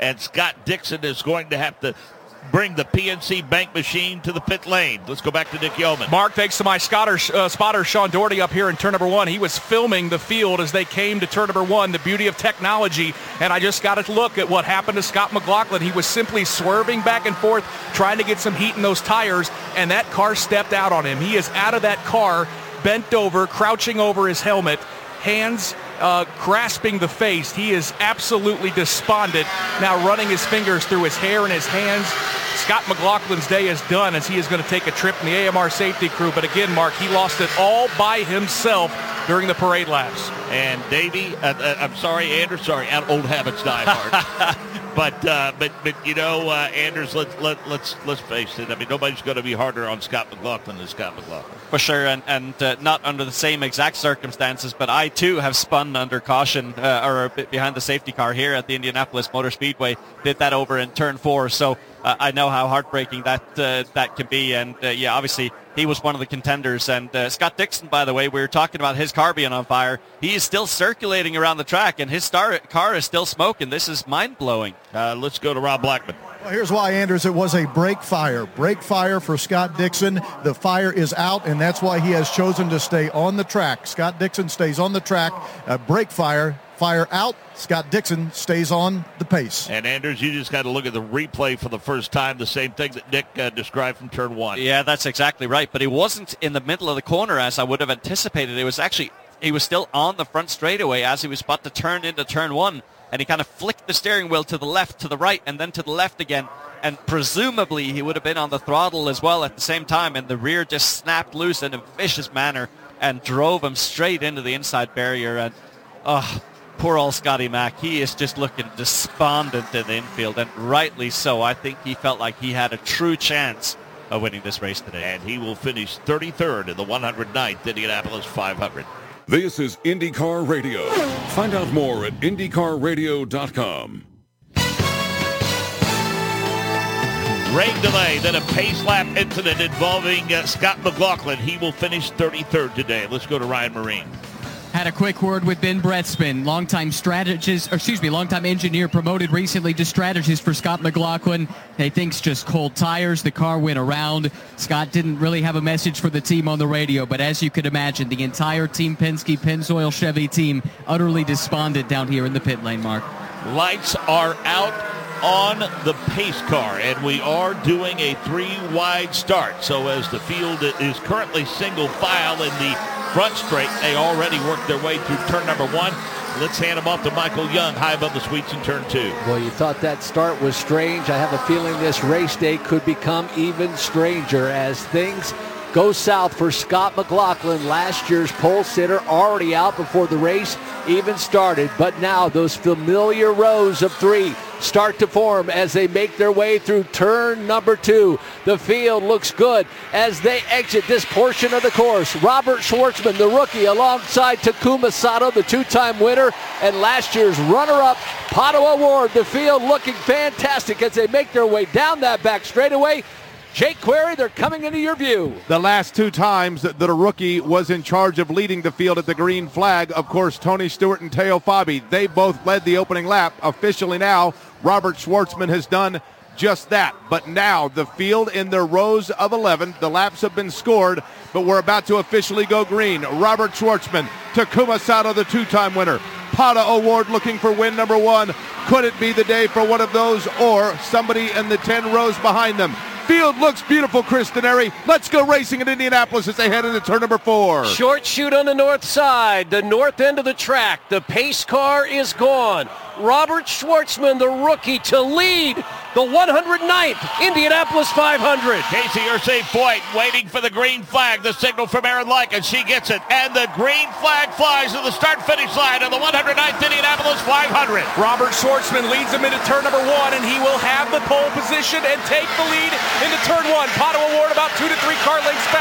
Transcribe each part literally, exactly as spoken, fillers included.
and Scott Dixon is going to have to bring the P N C Bank machine to the pit lane. Let's go back to Dick Yeoman. Mark, thanks to my spotter, uh, spotter Sean Doherty up here in turn number one. He was filming the field as they came to turn number one, the beauty of technology, and I just got to look at what happened to Scott McLaughlin. He was simply swerving back and forth, trying to get some heat in those tires, and that car stepped out on him. He is out of that car, bent over, crouching over his helmet, hands uh, grasping the face. He is absolutely despondent, now running his fingers through his hair and his hands. Scott McLaughlin's day is done as he is going to take a trip in the A M R safety crew. But again, Mark, he lost it all by himself during the parade laps. And Davey, uh, uh, I'm sorry, Anders, sorry, old habits die hard. But uh, but but you know, uh, Anders, let's let let's let's face it. I mean, nobody's going to be harder on Scott McLaughlin than Scott McLaughlin. For sure, and and uh, not under the same exact circumstances. But I too have spun under caution uh, or a bit behind the safety car here at the Indianapolis Motor Speedway. Did that over in turn four, so uh, I know how heartbreaking that uh, that can be. And uh, yeah, obviously he was one of the contenders. And uh, Scott Dixon, by the way, we were talking about his car being on fire. He is still circulating around the track, and his star- car is still smoking. This is mind-blowing. Uh, let's go to Rob Blackman. Well, here's why, Anders. It was a brake fire. Brake fire for Scott Dixon. The fire is out, and that's why he has chosen to stay on the track. Scott Dixon stays on the track. A brake fire. Fire out. Scott Dixon stays on the pace. And Anders, you just got to look at the replay for the first time. The same thing that Nick uh, described from turn one. Yeah, that's exactly right. But he wasn't in the middle of the corner as I would have anticipated. It was actually, he was still on the front straightaway as he was about to turn into turn one. And he kind of flicked the steering wheel to the left, to the right, and then to the left again. And presumably he would have been on the throttle as well at the same time. And the rear just snapped loose in a vicious manner and drove him straight into the inside barrier. And, oh, poor old Scotty Mack. He is just looking despondent in the infield, and rightly so. I think he felt like he had a true chance of winning this race today. And he will finish thirty-third in the one hundred ninth Indianapolis five hundred. This is IndyCar Radio. Find out more at Indy Car Radio dot com. Rain delay, then a pace lap incident involving uh, Scott McLaughlin. He will finish thirty-third today. Let's go to Ryan Marine. Had a quick word with Ben Bretzman, longtime strategist, or excuse me, longtime engineer, promoted recently to strategist for Scott McLaughlin. He thinks just cold tires. The car went around. Scott didn't really have a message for the team on the radio, but as you could imagine, the entire Team Penske Pennzoil Chevy team utterly despondent down here in the pit lane, Mark. Lights are out on the pace car, and we are doing a three-wide start. So as the field is currently single file in the front straight, they already worked their way through turn number one. Let's hand them off to Michael Young, high above the sweeps in turn two. Well, you thought that start was strange. I have a feeling this race day could become even stranger as things go south for Scott McLaughlin. Last year's pole sitter already out before the race even started, but now those familiar rows of three start to form as they make their way through turn number two. The field looks good as they exit this portion of the course. Robert Schwartzman, the rookie, alongside Takuma Sato, the two-time winner, and last year's runner-up, Pato O'Ward. The field looking fantastic as they make their way down that back straightaway. Jake Query, they're coming into your view. The last two times that a rookie was in charge of leading the field at the green flag, of course, Tony Stewart and Teo Fabi, they both led the opening lap. Officially now, Robert Schwartzman has done just that. But now the field in their rows of eleven, the laps have been scored, but we're about to officially go green. Robert Schwartzman, Takuma Sato, the two-time winner. Pato O'Ward looking for win number one. Could it be the day for one of those or somebody in the ten rows behind them? Field looks beautiful, Chris Denari. Let's go racing in Indianapolis as they head into turn number four. Short chute on the north side, the north end of the track. The pace car is gone. Robert Schwartzman, the rookie, to lead the one hundred ninth Indianapolis five hundred. Casey Irsay-Foyt waiting for the green flag, the signal from Aaron Lyke, and she gets it. And the green flag flies to the start-finish line of the one hundred ninth Indianapolis five hundred. Robert Schwartzman leads him into turn number one, and he will have the pole position and take the lead into turn one. Pato O'Ward about two to three car lengths back.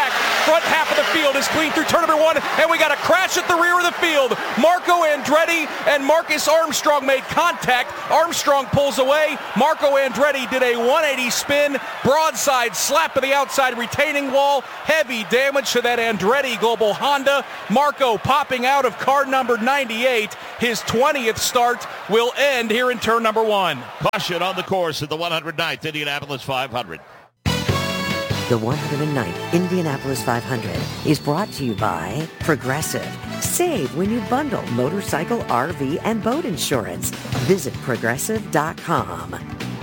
front half of the field is clean through turn number one, and we got a crash at the rear of the field. Marco Andretti and Marcus Armstrong made contact. Armstrong pulls away. Marco Andretti did a one eighty spin, broadside slap to the outside retaining wall. Heavy damage to that Andretti Global Honda. Marco popping out of car number ninety-eight. His twentieth start will end here in turn number one. Caution on the course at the one hundred ninth Indianapolis five hundred. The one hundred ninth Indianapolis five hundred is brought to you by Progressive. Save when you bundle motorcycle, R V, and boat insurance. Visit progressive dot com.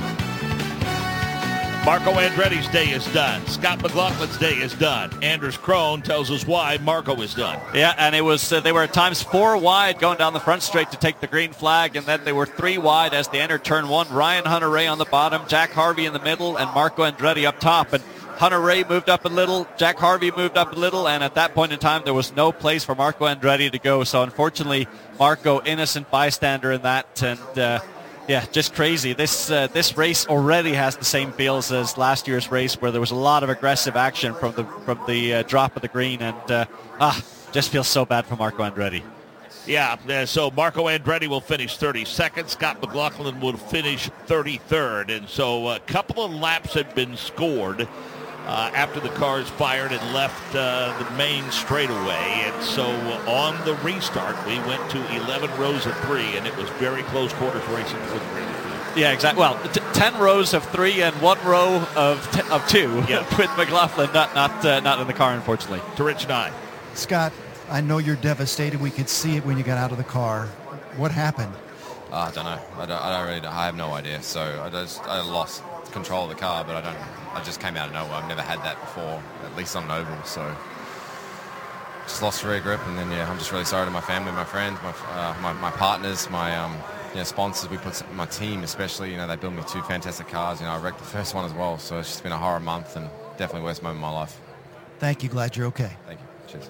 Marco Andretti's day is done. Scott McLaughlin's day is done. Anders Krohn tells us why Marco is done. Yeah, and it was uh, they were at times four wide going down the front straight to take the green flag, and then they were three wide as they entered turn one. Ryan Hunter-Reay on the bottom, Jack Harvey in the middle, and Marco Andretti up top. And Hunter-Reay moved up a little, Jack Harvey moved up a little, and at that point in time, there was no place for Marco Andretti to go. So unfortunately, Marco, innocent bystander in that, and uh, yeah, just crazy. This uh, this race already has the same feels as last year's race, where there was a lot of aggressive action from the from the uh, drop of the green, and uh, ah, just feels so bad for Marco Andretti. Yeah, uh, so Marco Andretti will finish thirty-second. Scott McLaughlin will finish thirty-third, and so a couple of laps had been scored Uh, after the cars fired and left uh, the main straightaway. And so uh, on the restart, we went to eleven rows of three, and it was very close quarters racing for the green field. Yeah, exactly. Well, t- ten rows of three and one row of t- of two yeah. with McLaughlin not not uh, not in the car, unfortunately. To Rich Nye. Scott, I know you're devastated. We could see it when you got out of the car. What happened? Uh, I don't know. I don't, I don't really. I have no idea. So I just I lost control of the car, but I don't. I just came out of nowhere. I've never had that before, at least on an oval. So just lost rear grip, and then yeah, I'm just really sorry to my family, my friends, my uh, my, my partners, my um, you know, sponsors. We put my team, especially. You know, they built me two fantastic cars. You know, I wrecked the first one as well. So it's just been a horror month, and definitely worst moment of my life. Thank you. Glad you're okay. Thank you. Cheers.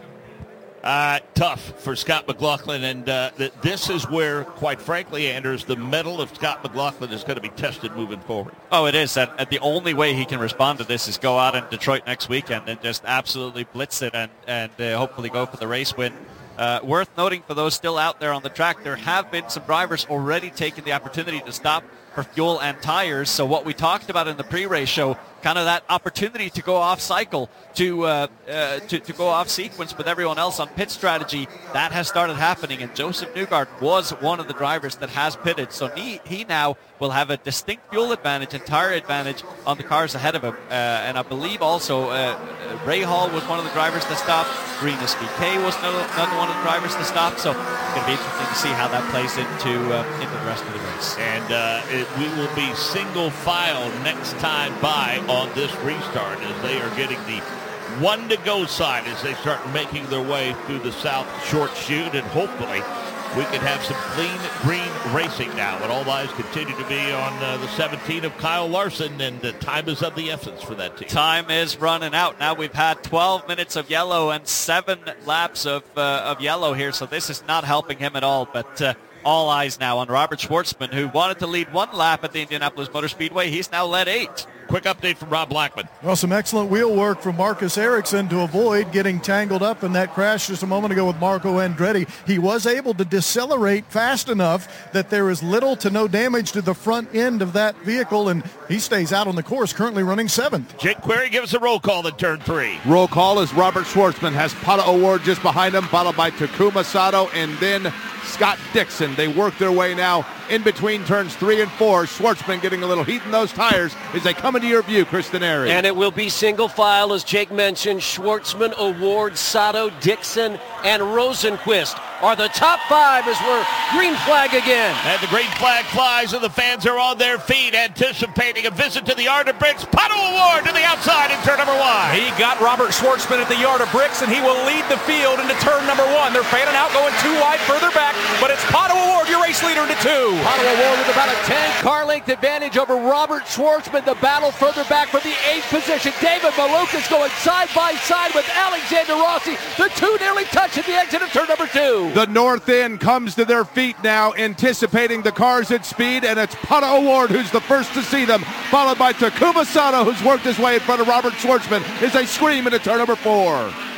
Uh, tough for Scott McLaughlin, and uh, th- this is where, quite frankly, Anders, the mettle of Scott McLaughlin is going to be tested moving forward. Oh, it is, and, and the only way he can respond to this is go out in Detroit next weekend and just absolutely blitz it and, and uh, hopefully go for the race win. Uh, worth noting for those still out there on the track, there have been some drivers already taking the opportunity to stop for fuel and tires. So what we talked about in the pre-race show, kind of that opportunity to go off cycle, to, uh, uh, to to go off sequence with everyone else on pit strategy, that has started happening. And Joseph Newgarden was one of the drivers that has pitted. So he, he now will have a distinct fuel advantage and tire advantage on the cars ahead of him. Uh, and I believe also uh, Ray Hall was one of the drivers that stopped. Green S B K was another, another one of the drivers that stopped. So it's going to be interesting to see how that plays into, uh, into the rest of the race. And uh, it, we will be single file next time by on this restart as they are getting the one to go sign as they start making their way through the South Short Chute, and hopefully we can have some clean green racing now. And all eyes continue to be on uh, the seventeen of Kyle Larson, and the time is of the essence for that team. Time is running out. Now we've had twelve minutes of yellow and seven laps of uh, of yellow here, so this is not helping him at all. But uh, all eyes now on Robert Schwartzman, who wanted to lead one lap at the Indianapolis Motor Speedway. He's now led eight. Quick update from Rob Blackman. Well, some excellent wheel work from Marcus Ericsson to avoid getting tangled up in that crash just a moment ago with Marco Andretti. He was able to decelerate fast enough that there is little to no damage to the front end of that vehicle, and he stays out on the course, currently running seventh. Jake Query, give us a roll call in turn three. Roll call as Robert Schwartzman has Pato O'Ward just behind him, followed by Takuma Sato and then Scott Dixon. They work their way now in between turns three and four. Schwartzman getting a little heat in those tires as they come into your view, Kristen Airy. And it will be single file, as Jake mentioned. Schwartzman, O'Ward, Sato, Dixon, and Rosenquist are the top five as we're green flag again. And the green flag flies and the fans are on their feet anticipating a visit to the Yard of Bricks. Pato O'Ward to the outside in turn number one. He got Robert Schwartzman at the Yard of Bricks, and he will lead the field into turn number one. They're fanning out, going too wide further back, but it's Pato O'Ward, your race leader, into two. Pato O'Ward with about a ten car length advantage over Robert Schwartzman. The battle further back for the eighth position. David Malukas going side by side with Alexander Rossi. The two nearly touch at the exit of turn number two. The north end comes to their feet now, anticipating the cars at speed, and it's Pato O'Ward who's the first to see them, followed by Takuma Sato, who's worked his way in front of Robert Schwartzman as they scream into turn number four.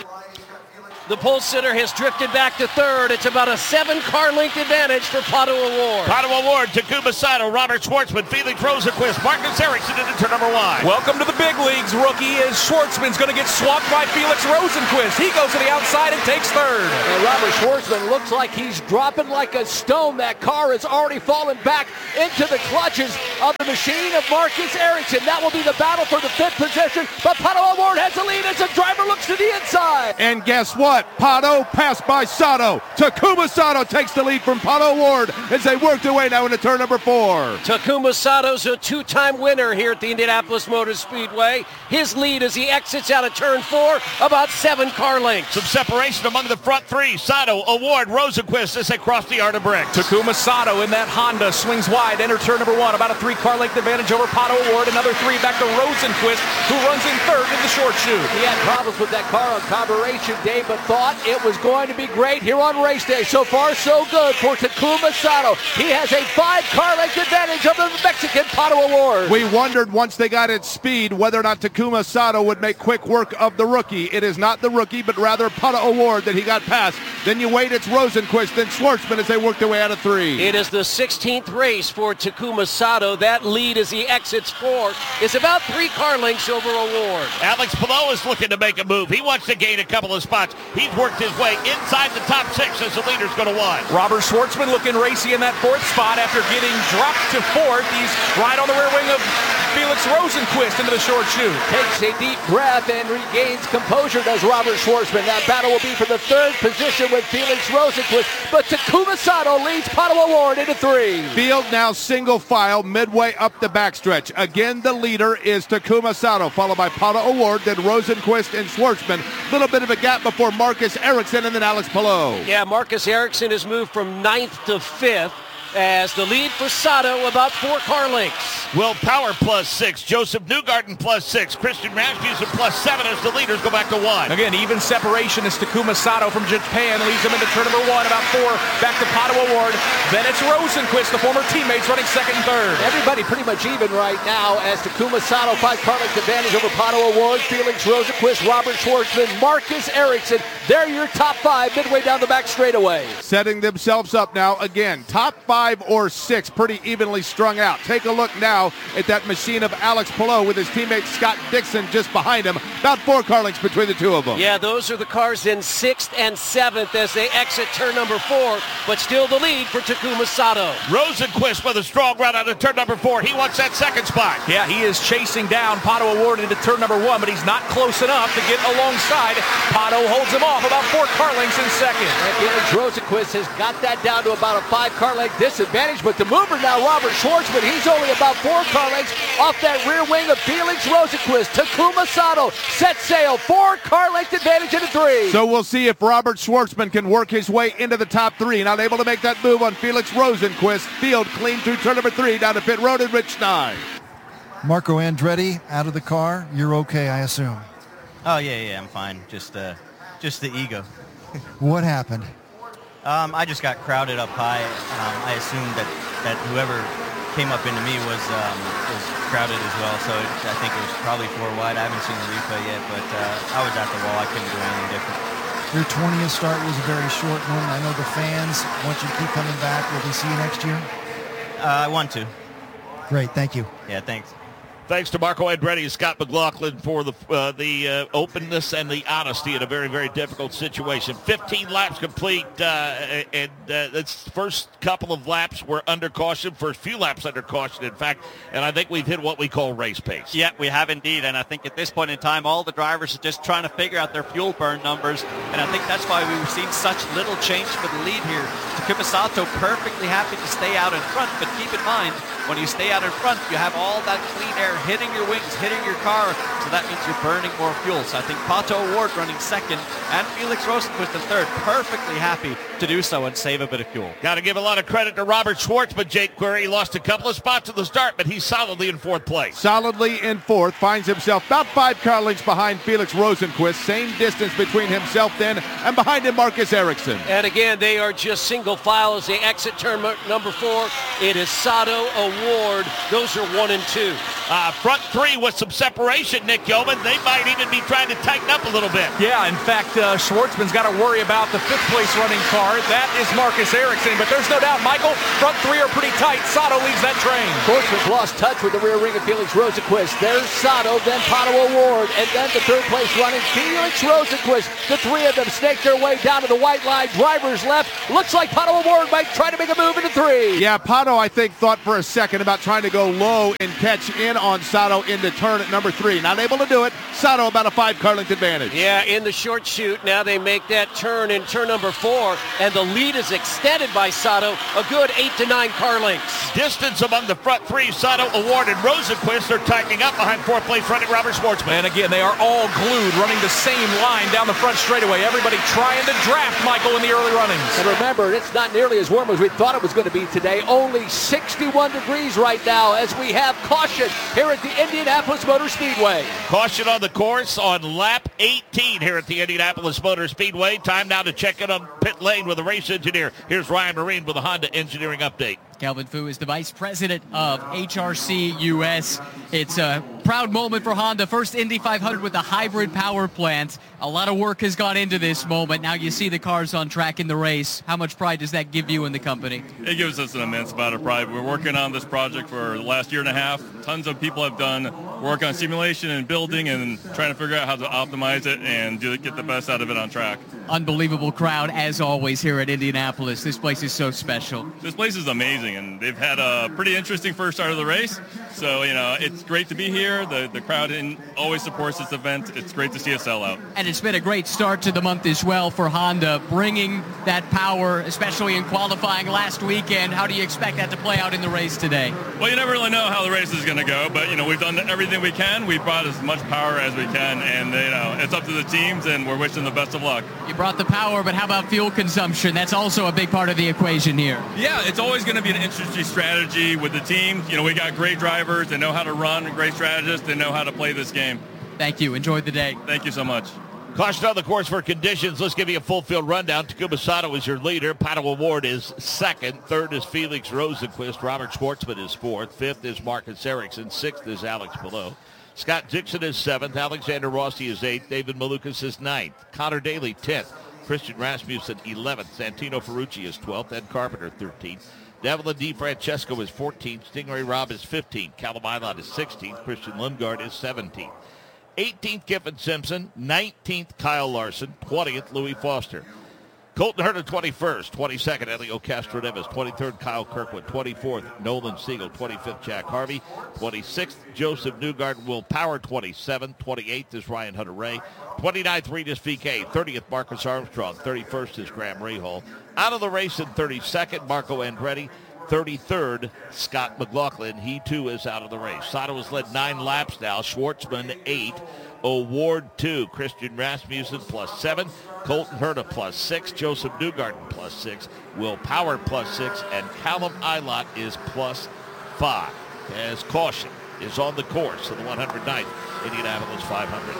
The pole sitter has drifted back to third. It's about a seven-car length advantage for Pato O'Ward. Pato O'Ward, Takuma Sato, Robert Schwartzman, Felix Rosenquist, Marcus Ericsson into turn number one. Welcome to the big leagues, rookie, as Schwartzman's going to get swapped by Felix Rosenquist. He goes to the outside and takes third. And Robert Schwartzman looks like he's dropping like a stone. That car has already fallen back into the clutches of the machine of Marcus Ericsson. That will be the battle for the fifth position, but Pato O'Ward has the lead as the driver looks to the inside. And guess what? Pato passed by Sato. Takuma Sato takes the lead from Pato O'Ward as they work their way now into turn number four. Takuma Sato's a two-time winner here at the Indianapolis Motor Speedway. His lead as he exits out of turn four, about seven car lengths. Some separation among the front three. Sato, O'Ward, Rosenquist as they cross the yard of bricks. Takuma Sato in that Honda swings wide, enter turn number one, about a three-car length advantage over Pato O'Ward. Another three back to Rosenquist, who runs in third in the short chute. He had problems with that car on carburation day, but thought it was going to be great here on race day. So far, so good for Takuma Sato. He has a five-car length advantage over the Mexican Pato O'Ward. We wondered once they got at speed whether or not Takuma Sato would make quick work of the rookie. It is not the rookie, but rather Pato O'Ward that he got past. Then you wait, it's Rosenquist, then Schwartzman as they work their way out of three. It is the sixteenth race for Takuma Sato. That lead as he exits four is about three car lengths over O'Ward. Alex Palou is looking to make a move. He wants to gain a couple of spots. He's worked his way inside the top six as the leader's going to win. Robert Schwartzman looking racy in that fourth spot after getting dropped to fourth. He's right on the rear wing of Felix Rosenquist into the short chute. Takes a deep breath and regains composure, does Robert Schwartzman. That battle will be for the third position with Felix Rosenquist, but Takuma Sato leads Pato O'Ward into three. Field now single file midway up the backstretch. Again, the leader is Takuma Sato, followed by Pato O'Ward, then Rosenquist and Schwartzman. Little bit of a gap before Marcus Ericsson and then Alex Palou. Yeah, Marcus Ericsson has moved from ninth to fifth as the lead for Sato about four car lengths. Will Power plus six, Joseph Newgarden plus six, Christian Rasmussen plus seven as the leaders go back to one. Again, even separation as Takuma Sato from Japan leads him into turn number one, about four back to Pato O'Ward. Then it's Rosenquist, the former teammates, running second and third. Everybody pretty much even right now as Takuma Sato, five car length advantage over Pato O'Ward, Felix Rosenquist, Robert Schwartzman, Marcus Ericsson. They're your top five midway down the back straightaway. Setting themselves up now again. Top five or six, pretty evenly strung out. Take a look now at that machine of Alex Palou with his teammate Scott Dixon just behind him. About four car lengths between the two of them. Yeah, those are the cars in sixth and seventh as they exit turn number four, but still the lead for Takuma Sato. Rosenquist with a strong run out of turn number four. He wants that second spot. Yeah, he is chasing down Pato O'Ward into turn number one, but he's not close enough to get alongside. Pato holds him off about four car lengths in second. And Felix Rosenquist has got that down to about a five car length disadvantage, but the mover now, Robert Schwartzman, he's only about four car lengths off that rear wing of Felix Rosenquist. Takuma Sato set sail, four car length advantage into three. So we'll see if Robert Schwartzman can work his way into the top three. Not able to make that move on Felix Rosenquist. Field clean through turn number three down to pit road and Rich Stein. Marco Andretti out of the car. You're okay, I assume. Oh yeah, yeah, I'm fine. Just, uh, just the ego. What happened? Um, I just got crowded up high. Um, I assumed that, that whoever came up into me was um, was crowded as well, so it, I think it was probably four wide. I haven't seen the replay yet, but uh, I was at the wall. I couldn't do anything different. Your twentieth start was a very short one. I know the fans want you to keep coming back. Will we see you next year? Uh, I want to. Great, thank you. Yeah, thanks. Thanks to Marco Andretti and Scott McLaughlin for the uh, the uh, openness and the honesty in a very, very difficult situation. fifteen laps complete, uh, and uh, the first couple of laps were under caution, first few laps under caution, in fact, and I think we've hit what we call race pace. Yeah, we have indeed, and I think at this point in time, all the drivers are just trying to figure out their fuel burn numbers, and I think that's why we've seen such little change for the lead here. Takuma Sato perfectly happy to stay out in front, but keep in mind, when you stay out in front, you have all that clean air hitting your wings, hitting your car, so that means you're burning more fuel. So I think Pato O'Ward running second and Felix Rosenquist in third, perfectly happy to do so and save a bit of fuel. Got to give a lot of credit to Robert Schwartzman, Jake Query. He lost a couple of spots at the start, but he's solidly in fourth place. Solidly in fourth, finds himself about five car lengths behind Felix Rosenquist. Same distance between himself then, and behind him Marcus Ericsson. And again, they are just single file as they exit turn number four. It is Sato, Ward. Those are one and two. Uh, front three with some separation, Nick Yeoman. They might even be trying to tighten up a little bit. Yeah, in fact, uh, Schwartzman's got to worry about the fifth place running car. That is Marcus Ericsson, but there's no doubt, Michael, front three are pretty tight. Sato leads that train. Schwartzman's lost touch with the rear ring of Felix Rosenquist. There's Sato, then Pato O'Ward, and then the third place running Felix Rosenquist. The three of them snake their way down to the white line. Drivers left. Looks like Pato O'Ward might try to make a move into three. Yeah, Pato, I think, thought for a second about trying to go low and catch in on Sato into turn at number three. Not able to do it. Sato about a five-car length advantage. Yeah, in the short shoot, now they make that turn in turn number four, and the lead is extended by Sato, a good eight to nine car lengths. Distance among the front three, Sato, O'Ward, and Rosenquist are tightening up behind fourth place running Robert Schwartzman. And again, they are all glued, running the same line down the front straightaway. Everybody trying to draft Michael in the early runnings. And remember, it's not nearly as warm as we thought it was going to be today. Only sixty-one degrees right now as we have caution here at the Indianapolis Motor Speedway. Caution on the course on lap eighteen here at the Indianapolis Motor Speedway. Time now to check in on pit lane with the race engineer. Here's Ryan Marine with a Honda engineering update. Calvin Fu is the vice president of H R C U S. It's a proud moment for Honda. First Indy five hundred with a hybrid power plant. A lot of work has gone into this moment. Now you see the cars on track in the race. How much pride does that give you in the company? It gives us an immense amount of pride. We're working on this project for the last year and a half. Tons of people have done work on simulation and building and trying to figure out how to optimize it and do, get the best out of it on track. Unbelievable crowd, as always, here at Indianapolis. This place is so special. This place is amazing, and they've had a pretty interesting first start of the race. So, you know, it's great to be here. The, the crowd in, always supports this event. It's great to see a sellout. And it's been a great start to the month as well for Honda, bringing that power, especially in qualifying last weekend. How do you expect that to play out in the race today? Well, you never really know how the race is going to go, but, you know, we've done everything we can. We've brought as much power as we can, and, you know, it's up to the teams, and we're wishing the best of luck. You brought the power, but how about fuel consumption? That's also a big part of the equation here. Yeah, it's always going to be an interesting strategy with the team. You know, we got great drivers. They know how to run, great strategists. They know how to play this game. Thank you. Enjoy the day. Thank you so much. Caution on the course for conditions. Let's give you a full field rundown. Takuma Sato is your leader. Pato O'Ward is second. Third is Felix Rosenquist. Robert Schwartzman is fourth. Fifth is Marcus Ericsson. Sixth is Alex Palou. Scott Dixon is seventh. Alexander Rossi is eighth. David Malukas is ninth. Connor Daly, tenth. Christian Rasmussen, eleventh. Santino Ferrucci is twelfth. Ed Carpenter, thirteenth. Devlin DiFrancesco is fourteenth. Stingray Robb is fifteenth. Callum Ilott is sixteenth. Christian Lundgaard is seventeenth. eighteenth, Kiffin Simpson. nineteenth, Kyle Larson. twentieth, Louis Foster. Colton Herta, twenty-first. twenty-second, Elio Castroneves. twenty-third, Kyle Kirkwood. twenty-fourth, Nolan Siegel. twenty-fifth, Jack Harvey. twenty-sixth, Joseph Newgarden. Will Power, twenty-seventh. twenty-eighth is Ryan Hunter-Ray. twenty-ninth, Regis V K. thirtieth, Marcus Armstrong. thirty-first is Graham Rahal. Out of the race in thirty-second, Marco Andretti. thirty-third, Scott McLaughlin. He, too, is out of the race. Sato has led nine laps now. Schwartzman, eight. O'Ward, two. Christian Rasmussen, plus seven. Colton Herta, plus six. Joseph Newgarden, plus six. Will Power, plus six. And Callum Ilott is plus five. As caution is on the course of the one hundred ninth Indianapolis five hundred.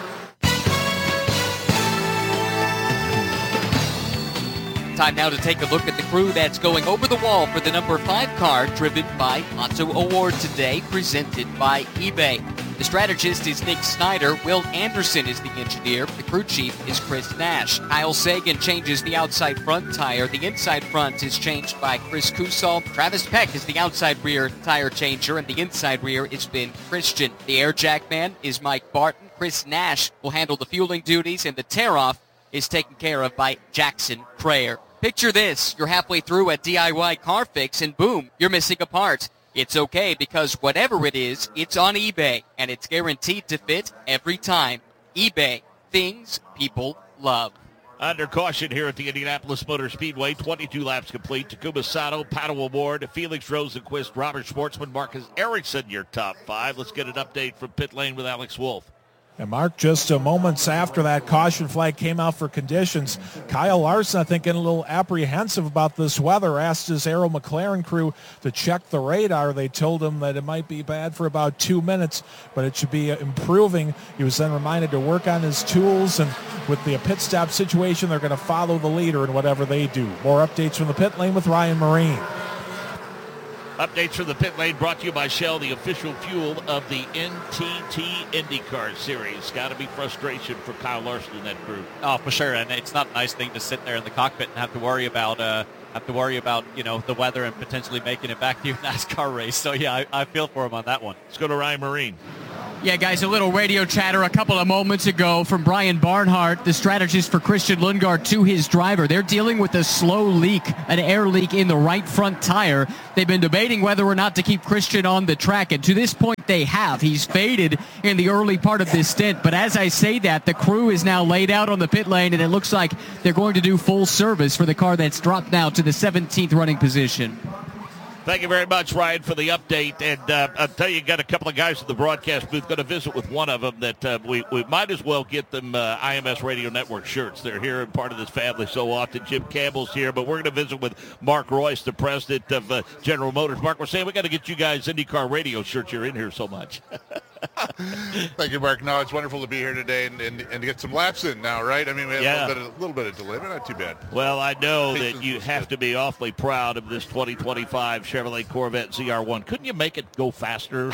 Time now to take a look at the crew that's going over the wall for the number five car driven by Pato O'Ward today, presented by eBay. The strategist is Nick Snyder. Will Anderson is the engineer. The crew chief is Chris Nash. Kyle Sagan changes the outside front tire. The inside front is changed by Chris Kusal. Travis Peck is the outside rear tire changer, and the inside rear is Ben Christian. The air jack man is Mike Barton. Chris Nash will handle the fueling duties, and the tear-off is taken care of by Jackson Prayer. Picture this. You're halfway through a D I Y car fix, and boom, you're missing a part. It's okay, because whatever it is, it's on eBay, and it's guaranteed to fit every time. eBay. Things people love. Under caution here at the Indianapolis Motor Speedway. twenty-two laps complete. Takuma Sato, Pato O'Ward, Felix Rosenquist, Robert Schwartzman, Marcus Ericsson, your top five. Let's get an update from pit lane with Alex Wolf. And Mark, just uh, moments after that caution flag came out for conditions, Kyle Larson, I think, getting a little apprehensive about this weather, asked his Arrow McLaren crew to check the radar. They told him that it might be bad for about two minutes, but it should be uh, improving. He was then reminded to work on his tools, and with the pit stop situation, they're going to follow the leader in whatever they do. More updates from the pit lane with Ryan Marine. Updates from the pit lane brought to you by Shell, the official fuel of the N T T IndyCar Series. Got to be frustration for Kyle Larson and that crew. Oh, for sure, and it's not a nice thing to sit there in the cockpit and have to worry about, uh, have to worry about, you know, the weather and potentially making it back to your NASCAR race. So yeah, I, I feel for him on that one. Let's go to Ryan Marine. Yeah, guys, a little radio chatter a couple of moments ago from Brian Barnhart, the strategist for Christian Lundgaard, to his driver. They're dealing with a slow leak, an air leak in the right front tire. They've been debating whether or not to keep Christian on the track, and to this point they have. He's faded in the early part of this stint, but as I say that, the crew is now laid out on the pit lane, and it looks like they're going to do full service for the car that's dropped now to the seventeenth running position. Thank you very much, Ryan, for the update. And uh, I'll tell you, got a couple of guys in the broadcast booth. Going to visit with one of them that uh, we, we might as well get them uh, I M S Radio Network shirts. They're here and part of this family so often. Jim Campbell's here, but we're going to visit with Mark Royce, the president of uh, General Motors. Mark, we're saying we got to get you guys IndyCar Radio shirts. You're in here so much. Thank you, Mark. No, it's wonderful to be here today and, and, and to get some laps in now, right? I mean, we have Yeah. a, little bit of, little bit of delay, but not too bad. Well, I know Patience that you is have good. to be awfully proud of this twenty twenty-five Chevrolet Corvette Z R one. Couldn't you make it go faster?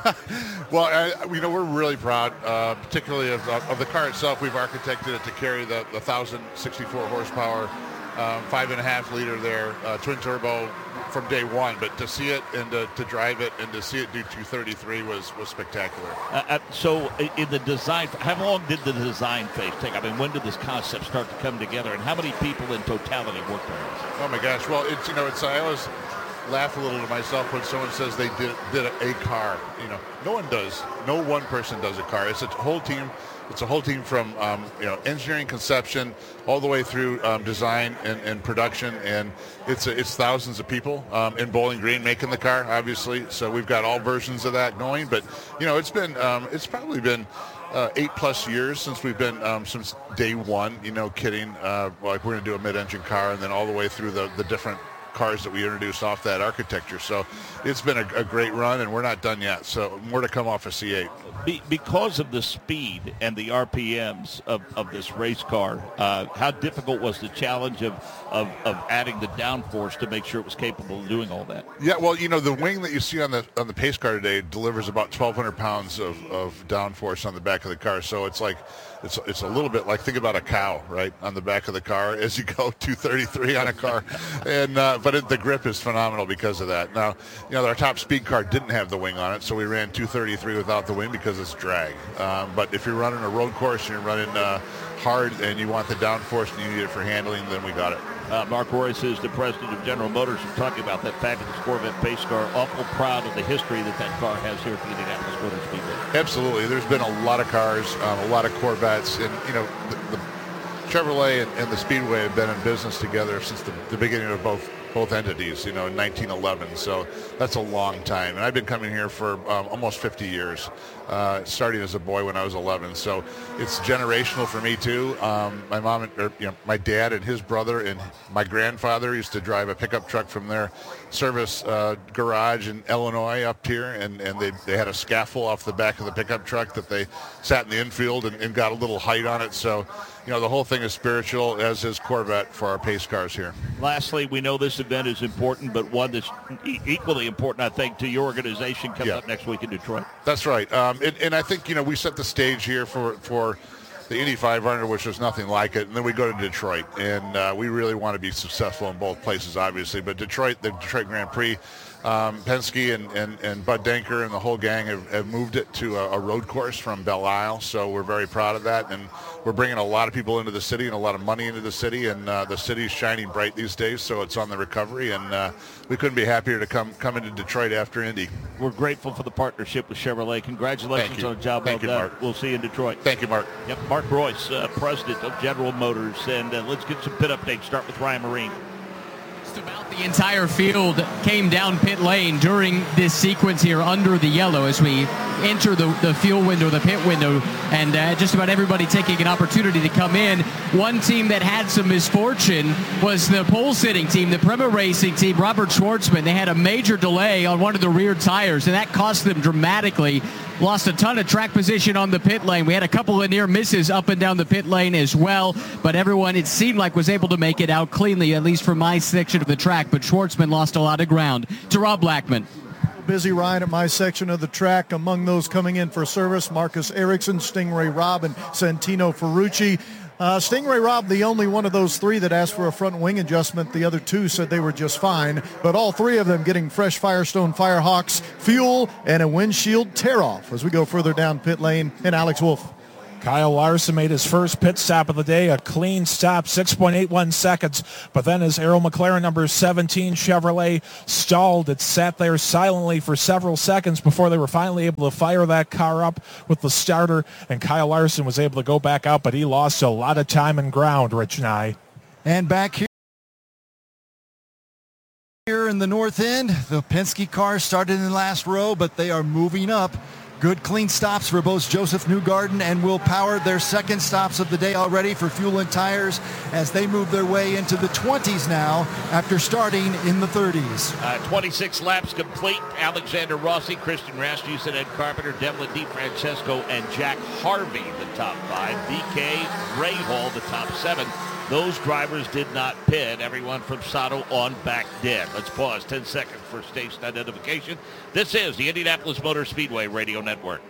Well, I, you know, we're really proud, uh, particularly of, of the car itself. We've architected it to carry the, the one thousand sixty-four horsepower, um, five and a half liter there, uh, twin turbo from day one. But to see it and to, to drive it and to see it do two thirty-three was, was spectacular. Uh, uh, so i- in the design, how long did the design phase take? I mean, when did this concept start to come together, and how many people in totality worked on this? Oh my gosh! Well, it's you know, it's I always laugh a little to myself when someone says they did did a car. You know, no one does. No one person does a car. It's a whole team. It's a whole team from um, you know engineering, conception, all the way through um, design and, and production, and it's a, it's thousands of people um, in Bowling Green making the car, obviously. So we've got all versions of that going. But you know, it's been um, it's probably been. Uh, eight plus years since we've been um, since day one, you know, kidding. Uh, like we're going to do a mid-engine car, and then all the way through the, the different cars that we introduced off that architecture. So it's been a, a great run, and we're not done yet. So more to come off of C eight. Be, because of the speed and the R P Ms of, of this race car, uh, how difficult was the challenge of, of, of adding the downforce to make sure it was capable of doing all that? Yeah, well, you know, the wing that you see on the on the pace car today delivers about twelve hundred pounds of, of downforce on the back of the car. So it's like it's it's a little bit like, think about a cow, right, on the back of the car as you go two thirty-three on a car. and uh, but it, the grip is phenomenal because of that. Now, you know, our top speed car didn't have the wing on it, so we ran two thirty-three without the wing because it's drag. Um, but if you're running a road course and you're running uh, hard and you want the downforce and you need it for handling, then we got it. Uh, Mark Royce is the president of General Motors. We're talking about that fabulous Corvette pace car. Awful proud of the history that that car has here at the Indianapolis Motor Speedway. Absolutely. There's been a lot of cars, um, a lot of Corvettes, and, you know, the, the Chevrolet and, and the Speedway have been in business together since the, the beginning of both both entities, you know, in nineteen eleven. So that's a long time. And I've been coming here for um, almost fifty years, uh, starting as a boy when I was eleven. So it's generational for me, too. Um, my mom, and, or, you know, my dad and his brother and my grandfather used to drive a pickup truck from their service uh, garage in Illinois up here, and, and they, they had a scaffold off the back of the pickup truck that they sat in the infield and, and got a little height on it. So, you know, the whole thing is spiritual, as is Corvette for our pace cars here. Lastly, we know this event is important, but one that's e- equally important, I think, to your organization coming Yeah. up next week in Detroit. That's right. Um, and, and I think, you know, we set the stage here for, for the Indy five hundred, which was nothing like it. And then we go to Detroit. And uh, we really want to be successful in both places, obviously. But Detroit, the Detroit Grand Prix, um, Penske and, and, and Bud Denker and the whole gang have, have moved it to a, a road course from Belle Isle. So we're very proud of that. And we're bringing a lot of people into the city and a lot of money into the city. And uh, the city's shining bright these days, so it's on the recovery. And uh, we couldn't be happier to come, come into Detroit after Indy. We're grateful for the partnership with Chevrolet. Congratulations Thank you. on a job Thank well you, done. Mark. We'll see you in Detroit. Thank you, Mark. Yep, Mark Royce, uh, president of General Motors. And uh, let's get some pit updates. Start with Ryan Marine. Just about the entire field came down pit lane during this sequence here under the yellow as we enter the, the fuel window, the pit window, and uh, just about everybody taking an opportunity to come in. One team that had some misfortune was the pole-sitting team, the Prema Racing team, Robert Schwartzman. They had a major delay on one of the rear tires, and that cost them dramatically. Lost a ton of track position on the pit lane. We had a couple of near misses up and down the pit lane as well, but everyone, it seemed like, was able to make it out cleanly, at least for my section of the track, but Schwartzman lost a lot of ground. To Rob Blackman. Busy Ryan at my section of the track. Among those coming in for service, Marcus Ericsson, Stingray Robb, and Santino Ferrucci. Uh, Stingray Robb, the only one of those three that asked for a front wing adjustment. The other two said they were just fine, but all three of them getting fresh Firestone Firehawks fuel and a windshield tear-off as we go further down pit lane. And Alex Wolf. Kyle Larson made his first pit stop of the day, a clean stop, six point eight one seconds. But then as Arrow McLaren number seventeen Chevrolet stalled, it sat there silently for several seconds before they were finally able to fire that car up with the starter, and Kyle Larson was able to go back out, but he lost a lot of time and ground, Rich and I. And back here. Here in the north end, the Penske cars started in the last row, but they are moving up. Good clean stops for both Joseph Newgarden and Will Power. Their second stops of the day already for fuel and tires as they move their way into the twenties now after starting in the thirties. Uh, twenty-six laps complete. Alexander Rossi, Christian Rasmussen, Ed Carpenter, Devlin DeFrancesco, and Jack Harvey, the top five. B K, Ray Hall, the top seven. Those drivers did not pit. Everyone from Sato on back dead. Let's pause ten seconds for station identification. This is the Indianapolis Motor Speedway Radio Network.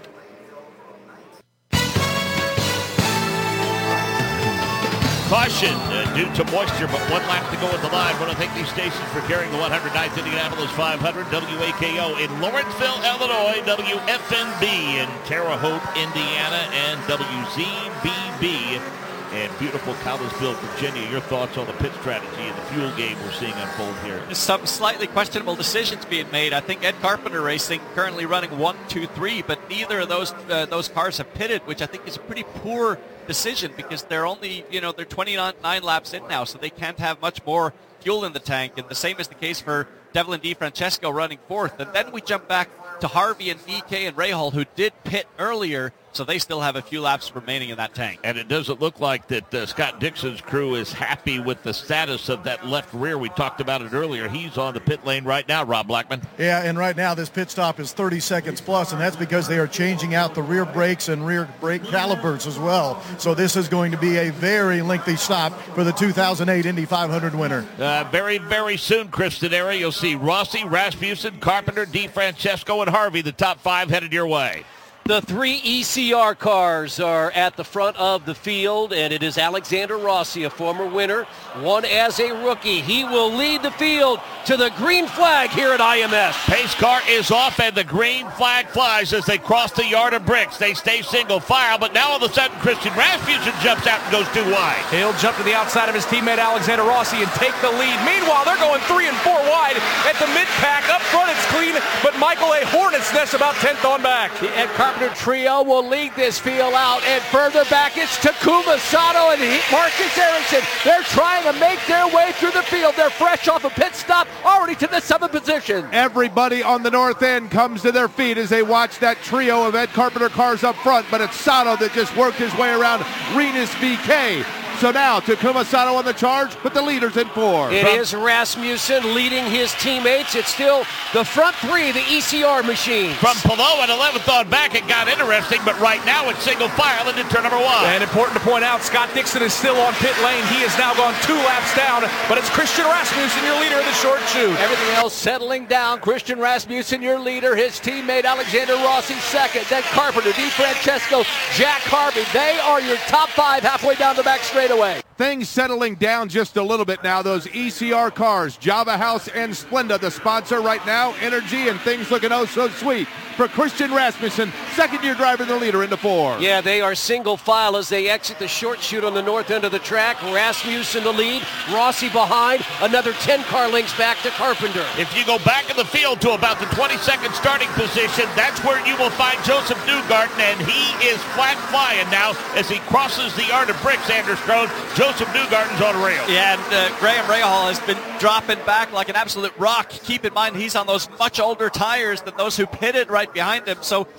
Caution uh, due to moisture, but one lap to go at the line. I want to thank these stations for carrying the one hundred ninth Indianapolis five hundred, W A K O in Lawrenceville, Illinois, W F N B in Terre Haute, Indiana, and W Z B B and beautiful Cowlsville, Virginia. Your thoughts on the pit strategy and the fuel game we're seeing unfold here? Some slightly questionable decisions being made. I think Ed Carpenter Racing currently running one, two, three, but neither of those uh, those cars have pitted, which I think is a pretty poor decision because they're only, you know, they're twenty-nine laps in now, so they can't have much more fuel in the tank. And the same is the case for Devlin DeFrancesco running fourth. And then we jump back to Harvey and D K and Rahal, who did pit earlier, so they still have a few laps remaining in that tank. And it doesn't look like that uh, Scott Dixon's crew is happy with the status of that left rear. We talked about it earlier. He's on the pit lane right now, Rob Blackman. Yeah, and right now this pit stop is thirty seconds plus, and that's because they are changing out the rear brakes and rear brake calipers as well. So this is going to be a very lengthy stop for the two thousand eight Indy five hundred winner. Uh, very, very soon, Chris Denari, you'll see Rossi, Rasmussen, Carpenter, DeFrancesco, and Harvey, the top five headed your way. The three E C R cars are at the front of the field, and it is Alexander Rossi, a former winner, won as a rookie. He will lead the field to the green flag here at I M S. Pace car is off, and the green flag flies as they cross the yard of bricks. They stay single file, but now all of a sudden Christian Rasmussen jumps out and goes too wide. He'll jump to the outside of his teammate Alexander Rossi and take the lead. Meanwhile, they're going three and four wide at the mid-pack. Up front, it's clean, but Michael A. Hornets nest about tenth on back. The Ed Carpenter trio will lead this field out, and further back it's Takuma Sato and Marcus Ericsson. They're trying to make their way through the field. They're fresh off a pit stop, already to the seventh position. Everybody on the north end comes to their feet as they watch that trio of Ed Carpenter cars up front, but it's Sato that just worked his way around Rinus V K. So now Takuma Sato on the charge, but the leader's in four. It From- is Rasmussen leading his teammates. It's still the front three, the E C R machines. From below at eleventh on back, it got interesting, but right now it's single file into turn number one. And important to point out, Scott Dixon is still on pit lane. He has now gone two laps down, but it's Christian Rasmussen, your leader in the short chute. Everything else settling down. Christian Rasmussen, your leader. His teammate Alexander Rossi second. Then Carpenter, DeFrancesco, Jack Harvey. They are your top five halfway down the back straightaway. Things settling down just a little bit now. Those E C R cars, Java House and Splenda, the sponsor right now, energy, and things looking oh so sweet for Christian Rasmussen, second-year driver, the leader, into four. Yeah, they are single file as they exit the short chute on the north end of the track. Rasmussen the lead, Rossi behind, another ten car lengths back to Carpenter. If you go back in the field to about the twenty-second starting position, that's where you will find Joseph Newgarden, and he is flat flying now as he crosses the yard of bricks, Anders Strode. Joseph Newgarden's on rails. Yeah, and uh, Graham Rahal has been dropping back like an absolute rock. Keep in mind, he's on those much older tires than those who pitted right behind him, so he is just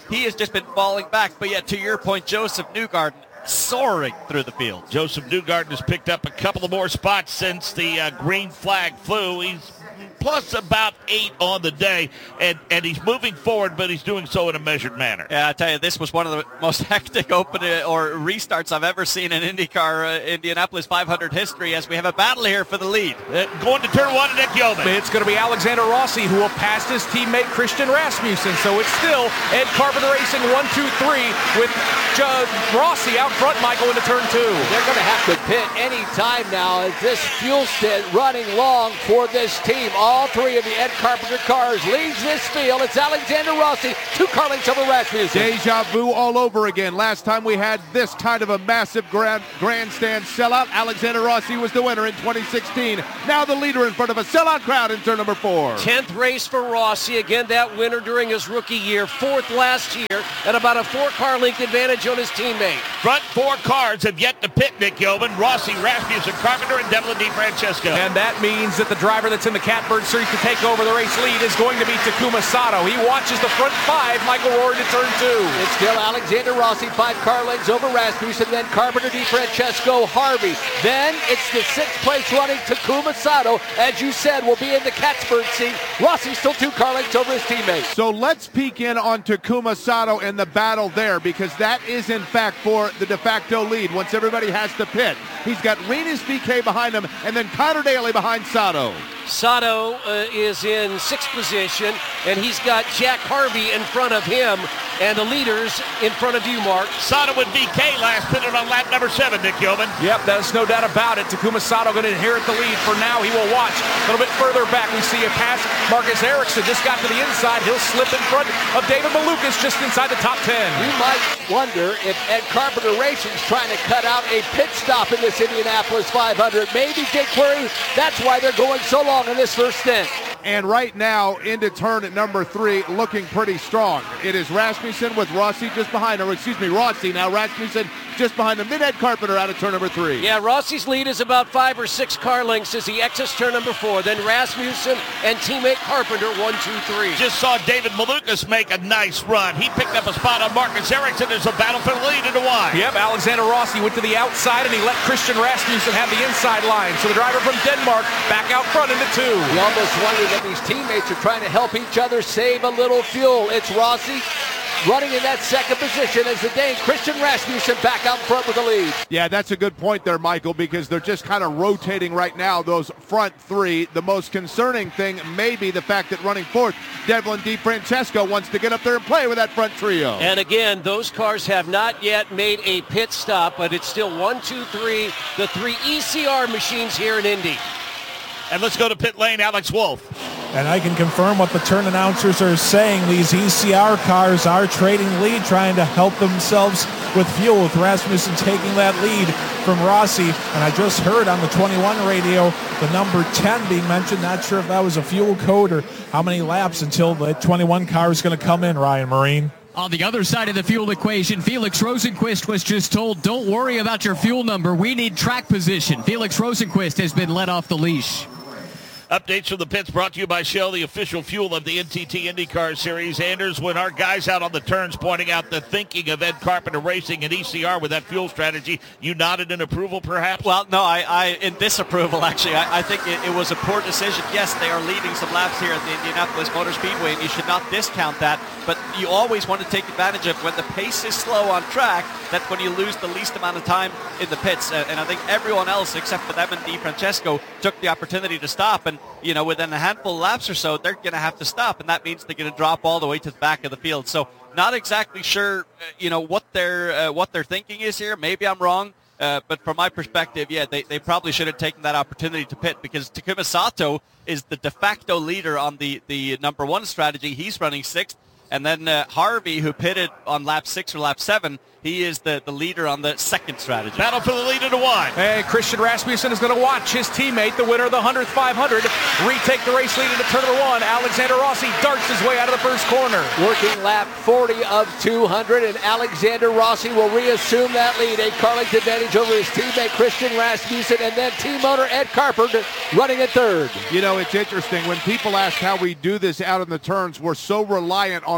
just been falling back. But yet, to your point, Joseph Newgarden soaring through the field. Joseph Newgarden has picked up a couple of more spots since the uh, green flag flew. He's plus about eight on the day, and, and he's moving forward, but he's doing so in a measured manner. Yeah, I tell you, this was one of the most hectic open or restarts I've ever seen in IndyCar uh, Indianapolis five hundred history, as we have a battle here for the lead. Uh, going to turn one, Nick Yeoman. It's going to be Alexander Rossi who will pass his teammate Christian Rasmussen. So it's still Ed Carpenter Racing one, two, three with uh, Rossi out front, Michael, into turn two. They're going to have to pit any time now as this fuel stint running long for this team. All three of the Ed Carpenter cars leads this field. It's Alexander Rossi, two car lengths over Rasmussen. Deja vu all over again. Last time we had this kind of a massive grand, grandstand sellout, Alexander Rossi was the winner in twenty sixteen. Now the leader in front of a sellout crowd in turn number four. tenth race for Rossi. Again, that winner during his rookie year. Fourth last year, and about a four-car length advantage on his teammate. Front four cars have yet to pit, Nick Yeoman. Rossi, Rasmussen, Carpenter, and Devlin DeFrancesco. And that means that the driver that's in the Catbird Series to take over the race lead is going to be Takuma Sato. He watches the front five, Michael Rohr to turn two. It's still Alexander Rossi, five car lengths over Rasmussen, then Carpenter, DeFrancesco, Harvey. Then it's the sixth place running Takuma Sato, as you said, will be in the Catbird seat. Rossi still two car lengths over his teammate. So let's peek in on Takuma Sato and the battle there, because that is in fact for the de facto lead once everybody has to pit. He's got Renus V K behind him and then Connor Daly behind Sato. Sato uh, is in sixth position, and he's got Jack Harvey in front of him, and the leaders in front of you, Mark. Sato with V K last pitted on lap number seven, Nick Yeoman. Yep, there's no doubt about it. Takuma Sato going to inherit the lead. For now, he will watch. A little bit further back, we see a pass. Marcus Ericsson just got to the inside. He'll slip in front of David Malukas just inside the top ten. You might wonder if Ed Carpenter Racing's trying to cut out a pit stop in this Indianapolis five hundred. Maybe, Jake Query, that's why they're going so long in this first stint. And right now, into turn at number three, looking pretty strong. It is Rasmussen with Rossi just behind him. Excuse me, Rossi now. Rasmussen just behind him. Then Ed Carpenter out of turn number three. Yeah, Rossi's lead is about five or six car lengths as he exits turn number four. Then Rasmussen and teammate Carpenter, one, two, three. Just saw David Malukas make a nice run. He picked up a spot on Marcus Ericsson. There's a battle for the lead into wide. Yep, Alexander Rossi went to the outside, and he let Christian Rasmussen have the inside line. So the driver from Denmark back out front into two. You almost wonder that these teammates are trying to help each other save a little fuel. It's Rossi running in that second position as the Dane Christian Rasmussen back out front with the lead. Yeah, that's a good point there, Michael, because they're just kind of rotating right now, those front three. The most concerning thing may be the fact that running fourth, Devlin DeFrancesco wants to get up there and play with that front trio. And again, those cars have not yet made a pit stop, but it's still one, two, three, the three E C R machines here in Indy. And let's go to pit lane, Alex Wolf. And I can confirm what the turn announcers are saying. These E C R cars are trading lead, trying to help themselves with fuel, with Rasmussen taking that lead from Rossi. And I just heard on the twenty-one radio the number ten being mentioned. Not sure if that was a fuel code or how many laps until the twenty-one car is going to come in, Ryan Marine. On the other side of the fuel equation, Felix Rosenquist was just told, don't worry about your fuel number. We need track position. Felix Rosenquist has been let off the leash. Updates from the pits brought to you by Shell, the official fuel of the N T T IndyCar Series. Anders, when our guys out on the turns pointing out the thinking of Ed Carpenter Racing and E C R with that fuel strategy, you nodded in approval, perhaps? Well, no, I, I in disapproval, actually. I, I think it, it was a poor decision. Yes, they are leading some laps here at the Indianapolis Motor Speedway, and you should not discount that. But you always want to take advantage of when the pace is slow on track. That's when you lose the least amount of time in the pits. Uh, and I think everyone else, except for them and DeFrancesco, took the opportunity to stop. And you know, within a handful of laps or so, they're going to have to stop, and that means they're going to drop all the way to the back of the field. So, not exactly sure, uh, you know, what their uh, what their thinking is here. Maybe I'm wrong, uh, but from my perspective, yeah, they, they probably should have taken that opportunity to pit, because Takuma Sato is the de facto leader on the the number one strategy. He's running sixth, and then uh, Harvey, who pitted on lap six or lap seven, he is the, the leader on the second strategy. Battle for the lead into one. Hey, Christian Rasmussen is going to watch his teammate, the winner of the one hundredth five hundred, retake the race lead into turn number one. Alexander Rossi darts his way out of the first corner. Working lap forty of two hundred, and Alexander Rossi will reassume that lead. A car length advantage over his teammate Christian Rasmussen, and then team owner Ed Carpenter running at third. You know, it's interesting. When people ask how we do this out in the turns, we're so reliant on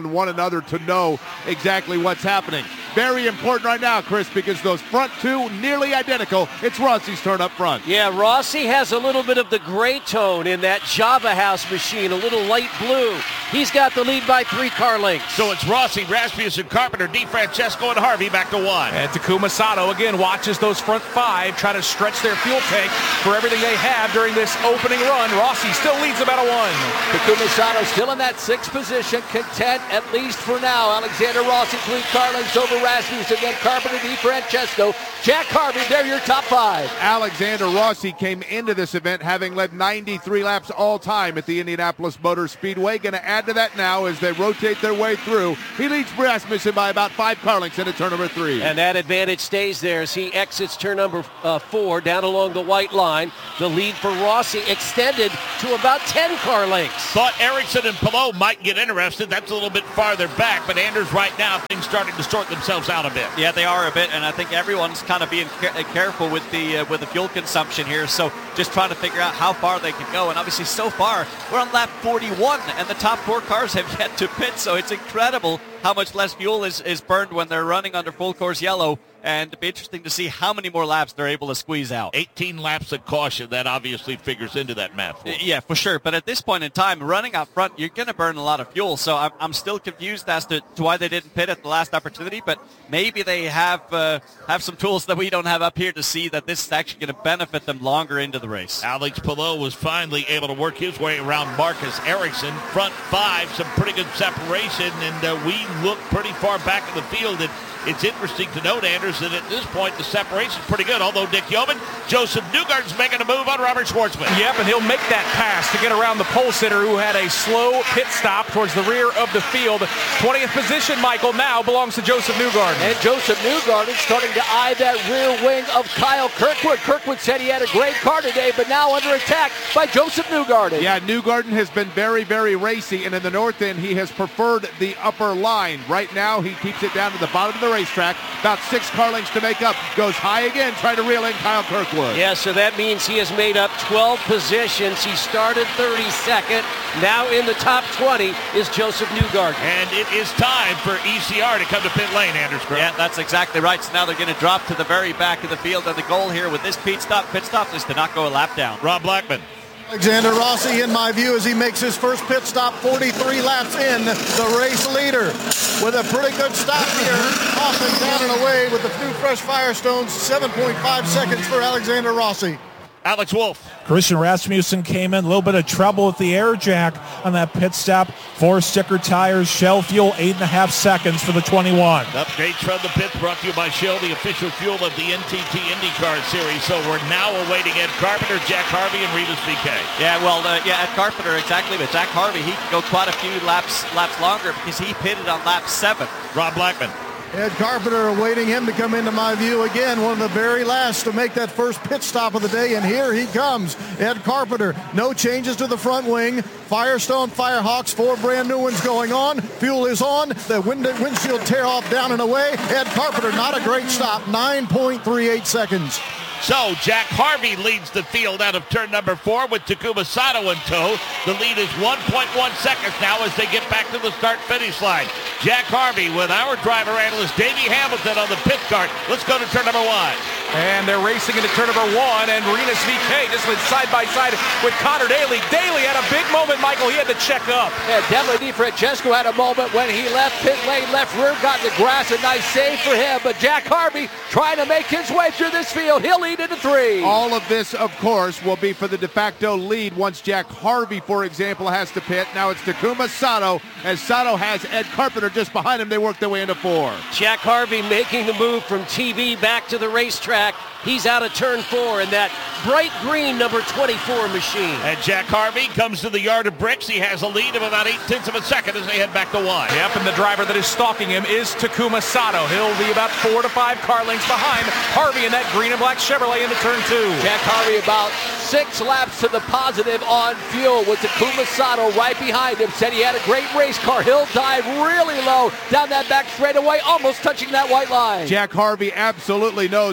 around one another to know exactly what's happening. Very important right now, Chris, because those front two nearly identical. It's Rossi's turn up front. Yeah, Rossi has a little bit of the gray tone in that Java House machine, a little light blue. He's got the lead by three car lengths. So it's Rossi, Rasmussen, Carpenter, DeFrancesco, and Harvey back to one. And Takuma Sato again watches those front five try to stretch their fuel tank for everything they have during this opening run. Rossi still leads about a one. Takuma Sato still in that sixth position, content at least for now. Alexander Rossi, three car lengths over Rasmussen, then Carpenter, DeFrancesco, Jack Harvey. They're your top five. Alexander Rossi came into this event having led ninety-three laps all time at the Indianapolis Motor Speedway. Going to add to that now as they rotate their way through. He leads Rasmussen by about five car lengths into turn number three. And that advantage stays there as he exits turn number uh, four down along the white line. The lead for Rossi extended to about ten car lengths. Thought Ericsson and Palou might get interested. That's a little bit farther back, but Anders right now, things starting to sort themselves out a bit. Yeah, they are a bit, and I think everyone's kind of being ca- careful with the uh, with the fuel consumption here. So just trying to figure out how far they can go. And obviously, so far we're on lap forty-one, and the top four cars have yet to pit. So it's incredible how much less fuel is, is burned when they're running under full course yellow. And it'd be interesting to see how many more laps they're able to squeeze out. eighteen laps of caution, that obviously figures into that math. For yeah, for sure. But at this point in time, running out front, you're going to burn a lot of fuel. So I'm, I'm still confused as to, to why they didn't pit at the last opportunity. But maybe they have uh, have some tools that we don't have up here to see that this is actually going to benefit them longer into the race. Alex Palou was finally able to work his way around Marcus Ericsson. Front five, some pretty good separation, and uh, we look pretty far back in the field. And it's interesting to note, Anders, that at this point the separation's pretty good. Although Dick Yeoman, Joseph Newgarden's making a move on Robert Schwartzman. Yep, and he'll make that pass to get around the pole sitter who had a slow pit stop towards the rear of the field. twentieth position, Michael, now belongs to Joseph Newgarden. And Joseph Newgarden starting to eye that rear wing of Kyle Kirkwood. Kirkwood said he had a great car today, but now under attack by Joseph Newgarden. Yeah, Newgarden has been very, very racy, and in the north end, he has preferred the upper line. Right now, he keeps it down to the bottom of the racetrack. About six car lengths to make up. Goes high again, trying to reel in Kyle Kirkwood. Yeah, so that means he has made up twelve positions. He started thirty-second. Now in the top twenty is Joseph Newgarden. And it is time for E C R to come to pit lane, Anders. Yeah, that's exactly right. So now they're going to drop to the very back of the field. And the goal here with this pit stop, pit stop is to not go a lap down. Rob Blackman. Alexander Rossi, in my view, as he makes his first pit stop, forty-three laps in, the race leader. With a pretty good stop here, off and down and away with the new fresh Firestones, seven point five seconds for Alexander Rossi. Alex Wolf. Christian Rasmussen came in, a little bit of trouble with the air jack on that pit stop. Four sticker tires, Shell fuel, eight and a half seconds for the twenty-one. Updates from the pits brought to you by Shell, the official fuel of the N T T IndyCar Series. So we're now awaiting Ed Carpenter, Jack Harvey, and Rebus B K. Yeah, well, uh, yeah, Ed Carpenter, exactly. But Jack Harvey, he can go quite a few laps laps longer because he pitted on lap seven. Rob Blackman. Ed Carpenter awaiting him to come into my view again, one of the very last to make that first pit stop of the day, and here he comes. Ed Carpenter, no changes to the front wing. Firestone Firehawks, four brand new ones going on. Fuel is on. The wind- windshield tear off down and away. Ed Carpenter, not a great stop, nine point three eight seconds. So Jack Harvey leads the field out of turn number four with Takuma Sato in tow. The lead is one point one seconds now as they get back to the start-finish line. Jack Harvey with our driver analyst Davey Hamilton on the pit cart. Let's go to turn number one. And they're racing into turn number one, and Rinus V K just went side by side with Connor Daly. Daly had a big moment, Michael. He had to check up. Yeah, definitely DeFrancesco had a moment when he left pit lane, left rear, got in the grass. A nice save for him. But Jack Harvey trying to make his way through this field. He'll lead into three. All of this, of course, will be for the de facto lead once Jack Harvey, for example, has to pit. Now it's Takuma Sato, as Sato has Ed Carpenter just behind him. They work their way into four. Jack Harvey making the move from T V back to the racetrack. He's out of turn four in that bright green number twenty-four machine. And Jack Harvey comes to the yard of bricks. He has a lead of about eight-tenths of a second as they head back to one. Yep, and the driver that is stalking him is Takuma Sato. He'll be about four to five car lengths behind Harvey in that green and black Chevrolet into turn two. Jack Harvey about six laps to the positive on fuel with Takuma Sato right behind him. Said he had a great race car. He'll dive really low down that back straightaway, almost touching that white line. Jack Harvey absolutely knows that Takuma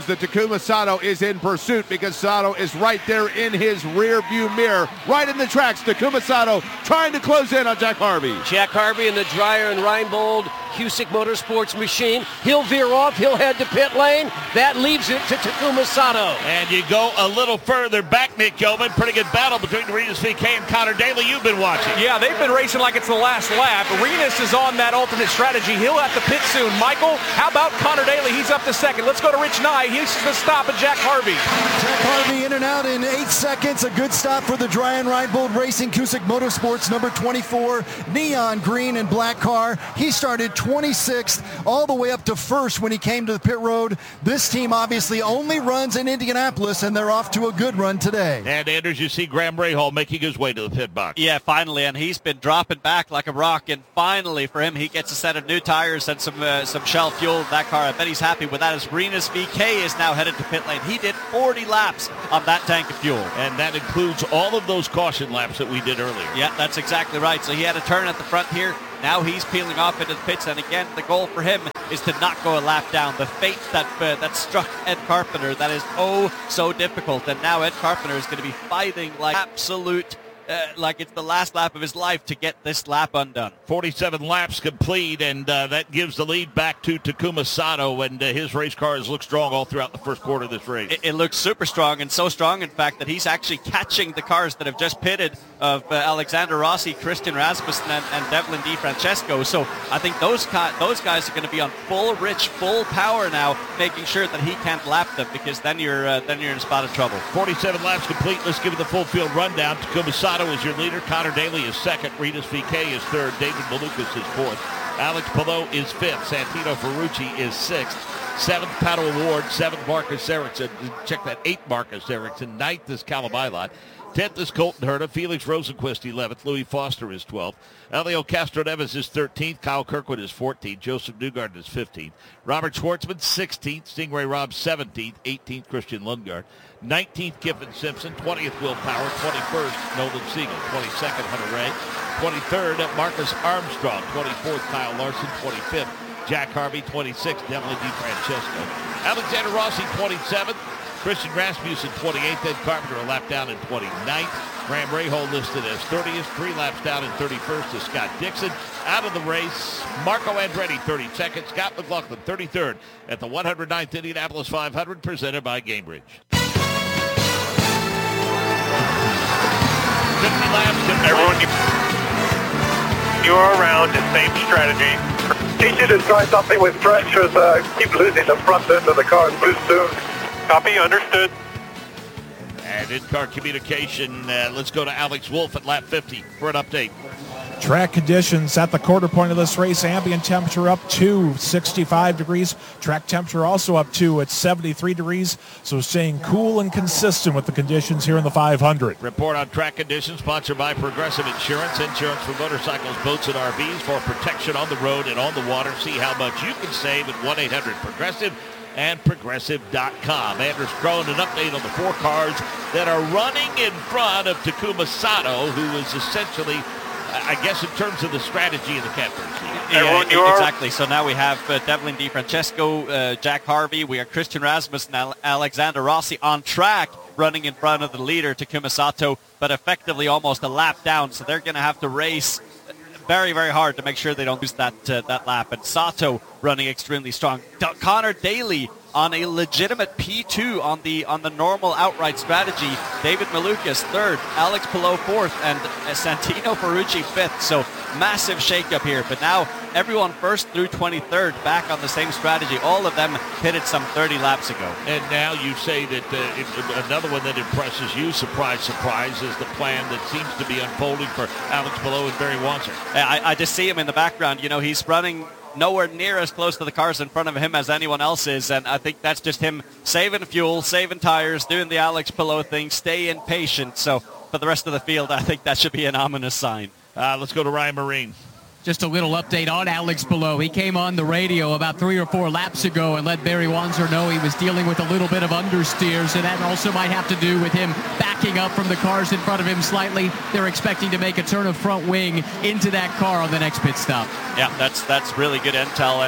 Takuma Sato is in pursuit because Sato is right there in his rear view mirror, right in the tracks. Takuma Sato trying to close in on Jack Harvey. Jack Harvey in the Dreyer and Reinbold Cusick Motorsports machine. He'll veer off. He'll head to pit lane. That leaves it to Takuma Sato. And you go a little further back, Nick Yeoman. Pretty good battle between Rinus V K and Connor Daly. You've been watching. Yeah, they've been racing like it's the last lap. Rinus is on that alternate strategy. He'll have to pit soon. Michael, how about Connor Daly? He's up to second. Let's go to Rich Nye. He's the stop of Jack Harvey. Jack Harvey in and out in eight seconds. A good stop for the Dreyer and Reinbold Racing Cusick Motorsports number twenty-four neon green and black car. He started twenty-sixth all the way up to first when he came to the pit road. This team obviously only runs in Indianapolis, and they're off to a good run today. And Anders, you see Graham Rahal making his way to the pit box. Yeah, finally, and he's been dropping back like a rock, and finally for him, he gets a set of new tires and some uh, some Shell fuel in that car. I bet he's happy with that as Rinus V K is now headed to pit lane. He did forty laps on that tank of fuel. And that includes all of those caution laps that we did earlier. Yeah, that's exactly right. So he had a turn at the front here. Now he's peeling off into the pits, and again, the goal for him is to not go a lap down. The fate that uh, that struck Ed Carpenter, that is oh so difficult, and now Ed Carpenter is going to be fighting like absolute, uh, like it's the last lap of his life to get this lap undone. forty-seven laps complete, and uh, that gives the lead back to Takuma Sato, and uh, his race car has looked strong all throughout the first quarter of this race. It, it looks super strong, and so strong, in fact, that he's actually catching the cars that have just pitted of uh, Alexander Rossi, Christian Rasmussen, and, and Devlin DiFrancesco. So I think those ca- those guys are going to be on full rich, full power now, making sure that he can't lap them, because then you're uh, then you're in a spot of trouble. forty-seven laps complete. Let's give you the full field rundown. Takuma Sato is your leader. Connor Daly is second. Rinus V K is third. David Malukas is fourth. Alex Palou is fifth. Santino Ferrucci is sixth. Seventh, Pato Award. Seventh, Marcus Erickson. Check that. Eight, Marcus Erickson. Ninth is Callum Eilot. tenth is Colton Herta. Felix Rosenquist, eleventh. Louis Foster is twelfth. Elio Castro-Neves is thirteenth. Kyle Kirkwood is fourteenth. Joseph Newgarden is fifteenth. Robert Schwartzman, sixteenth. Stingray Robb, seventeenth. eighteenth, Christian Lundgaard. nineteenth, Kiffin Simpson. twentieth, Will Power. twenty-first, Nolan Siegel. twenty-second, Hunter Ray. twenty-third, Marcus Armstrong. twenty-fourth, Kyle Larson. twenty-fifth, Jack Harvey. twenty-sixth, Devlin DiFrancesco. Alexander Rossi, twenty-seventh. Christian Rasmussen, twenty-eighth. Ed Carpenter a lap down in twenty-ninth. Graham Rahal listed as thirtieth. Three laps down in thirty-first is Scott Dixon. Out of the race, Marco Andretti, thirty-second. Scott McLaughlin, thirty-third at the one hundred ninth Indianapolis five hundred, presented by Gamebridge. fifty laps. Everyone, you are around the same strategy. Teach you to try something with pressures. Uh, keep losing the front end of the car too soon. Copy, understood. And in-car communication, uh, let's go to Alex Wolf at lap fifty for an update. Track conditions at the quarter point of this race. Ambient temperature up to sixty-five degrees. Track temperature also up to at seventy-three degrees. So staying cool and consistent with the conditions here in the five hundred. Report on track conditions sponsored by Progressive Insurance. Insurance for motorcycles, boats, and R Vs for protection on the road and on the water. See how much you can save at one eight hundred progressive and progressive dot com. Anders Krohn, an update on the four cars that are running in front of Takuma Sato, who is essentially, I guess, in terms of the strategy of the captaincy. Yeah, exactly. So now we have uh, Devlin DiFrancesco, uh, Jack Harvey. We have Christian Rasmussen and Alexander Rossi on track, running in front of the leader, Takuma Sato, but effectively almost a lap down. So they're going to have to race very, very hard to make sure they don't lose that uh, that lap. And Sato running extremely strong. D- Connor Daly on a legitimate P two on the on the normal outright strategy. David Malukas third, Alex Palou fourth, and uh, Santino Ferrucci fifth. So massive shakeup here. But now everyone first through twenty-third back on the same strategy. All of them pitted some thirty laps ago. And now you say that uh, it, another one that impresses you, surprise, surprise, is the plan that seems to be unfolding for Alex Palou and Barry Wanzer. I, I just see him in the background. You know, he's running nowhere near as close to the cars in front of him as anyone else is, and I think that's just him saving fuel, saving tires, doing the Alex Palou thing, staying patient. So for the rest of the field, I think that should be an ominous sign. Uh, let's go to Ryan Marine. Just a little update on Alex Palou. He came on the radio about three or four laps ago and let Barry Wanzer know he was dealing with a little bit of understeer, so that also might have to do with him backing up from the cars in front of him slightly. They're expecting to make a turn of front wing into that car on the next pit stop. Yeah, that's that's really good intel, and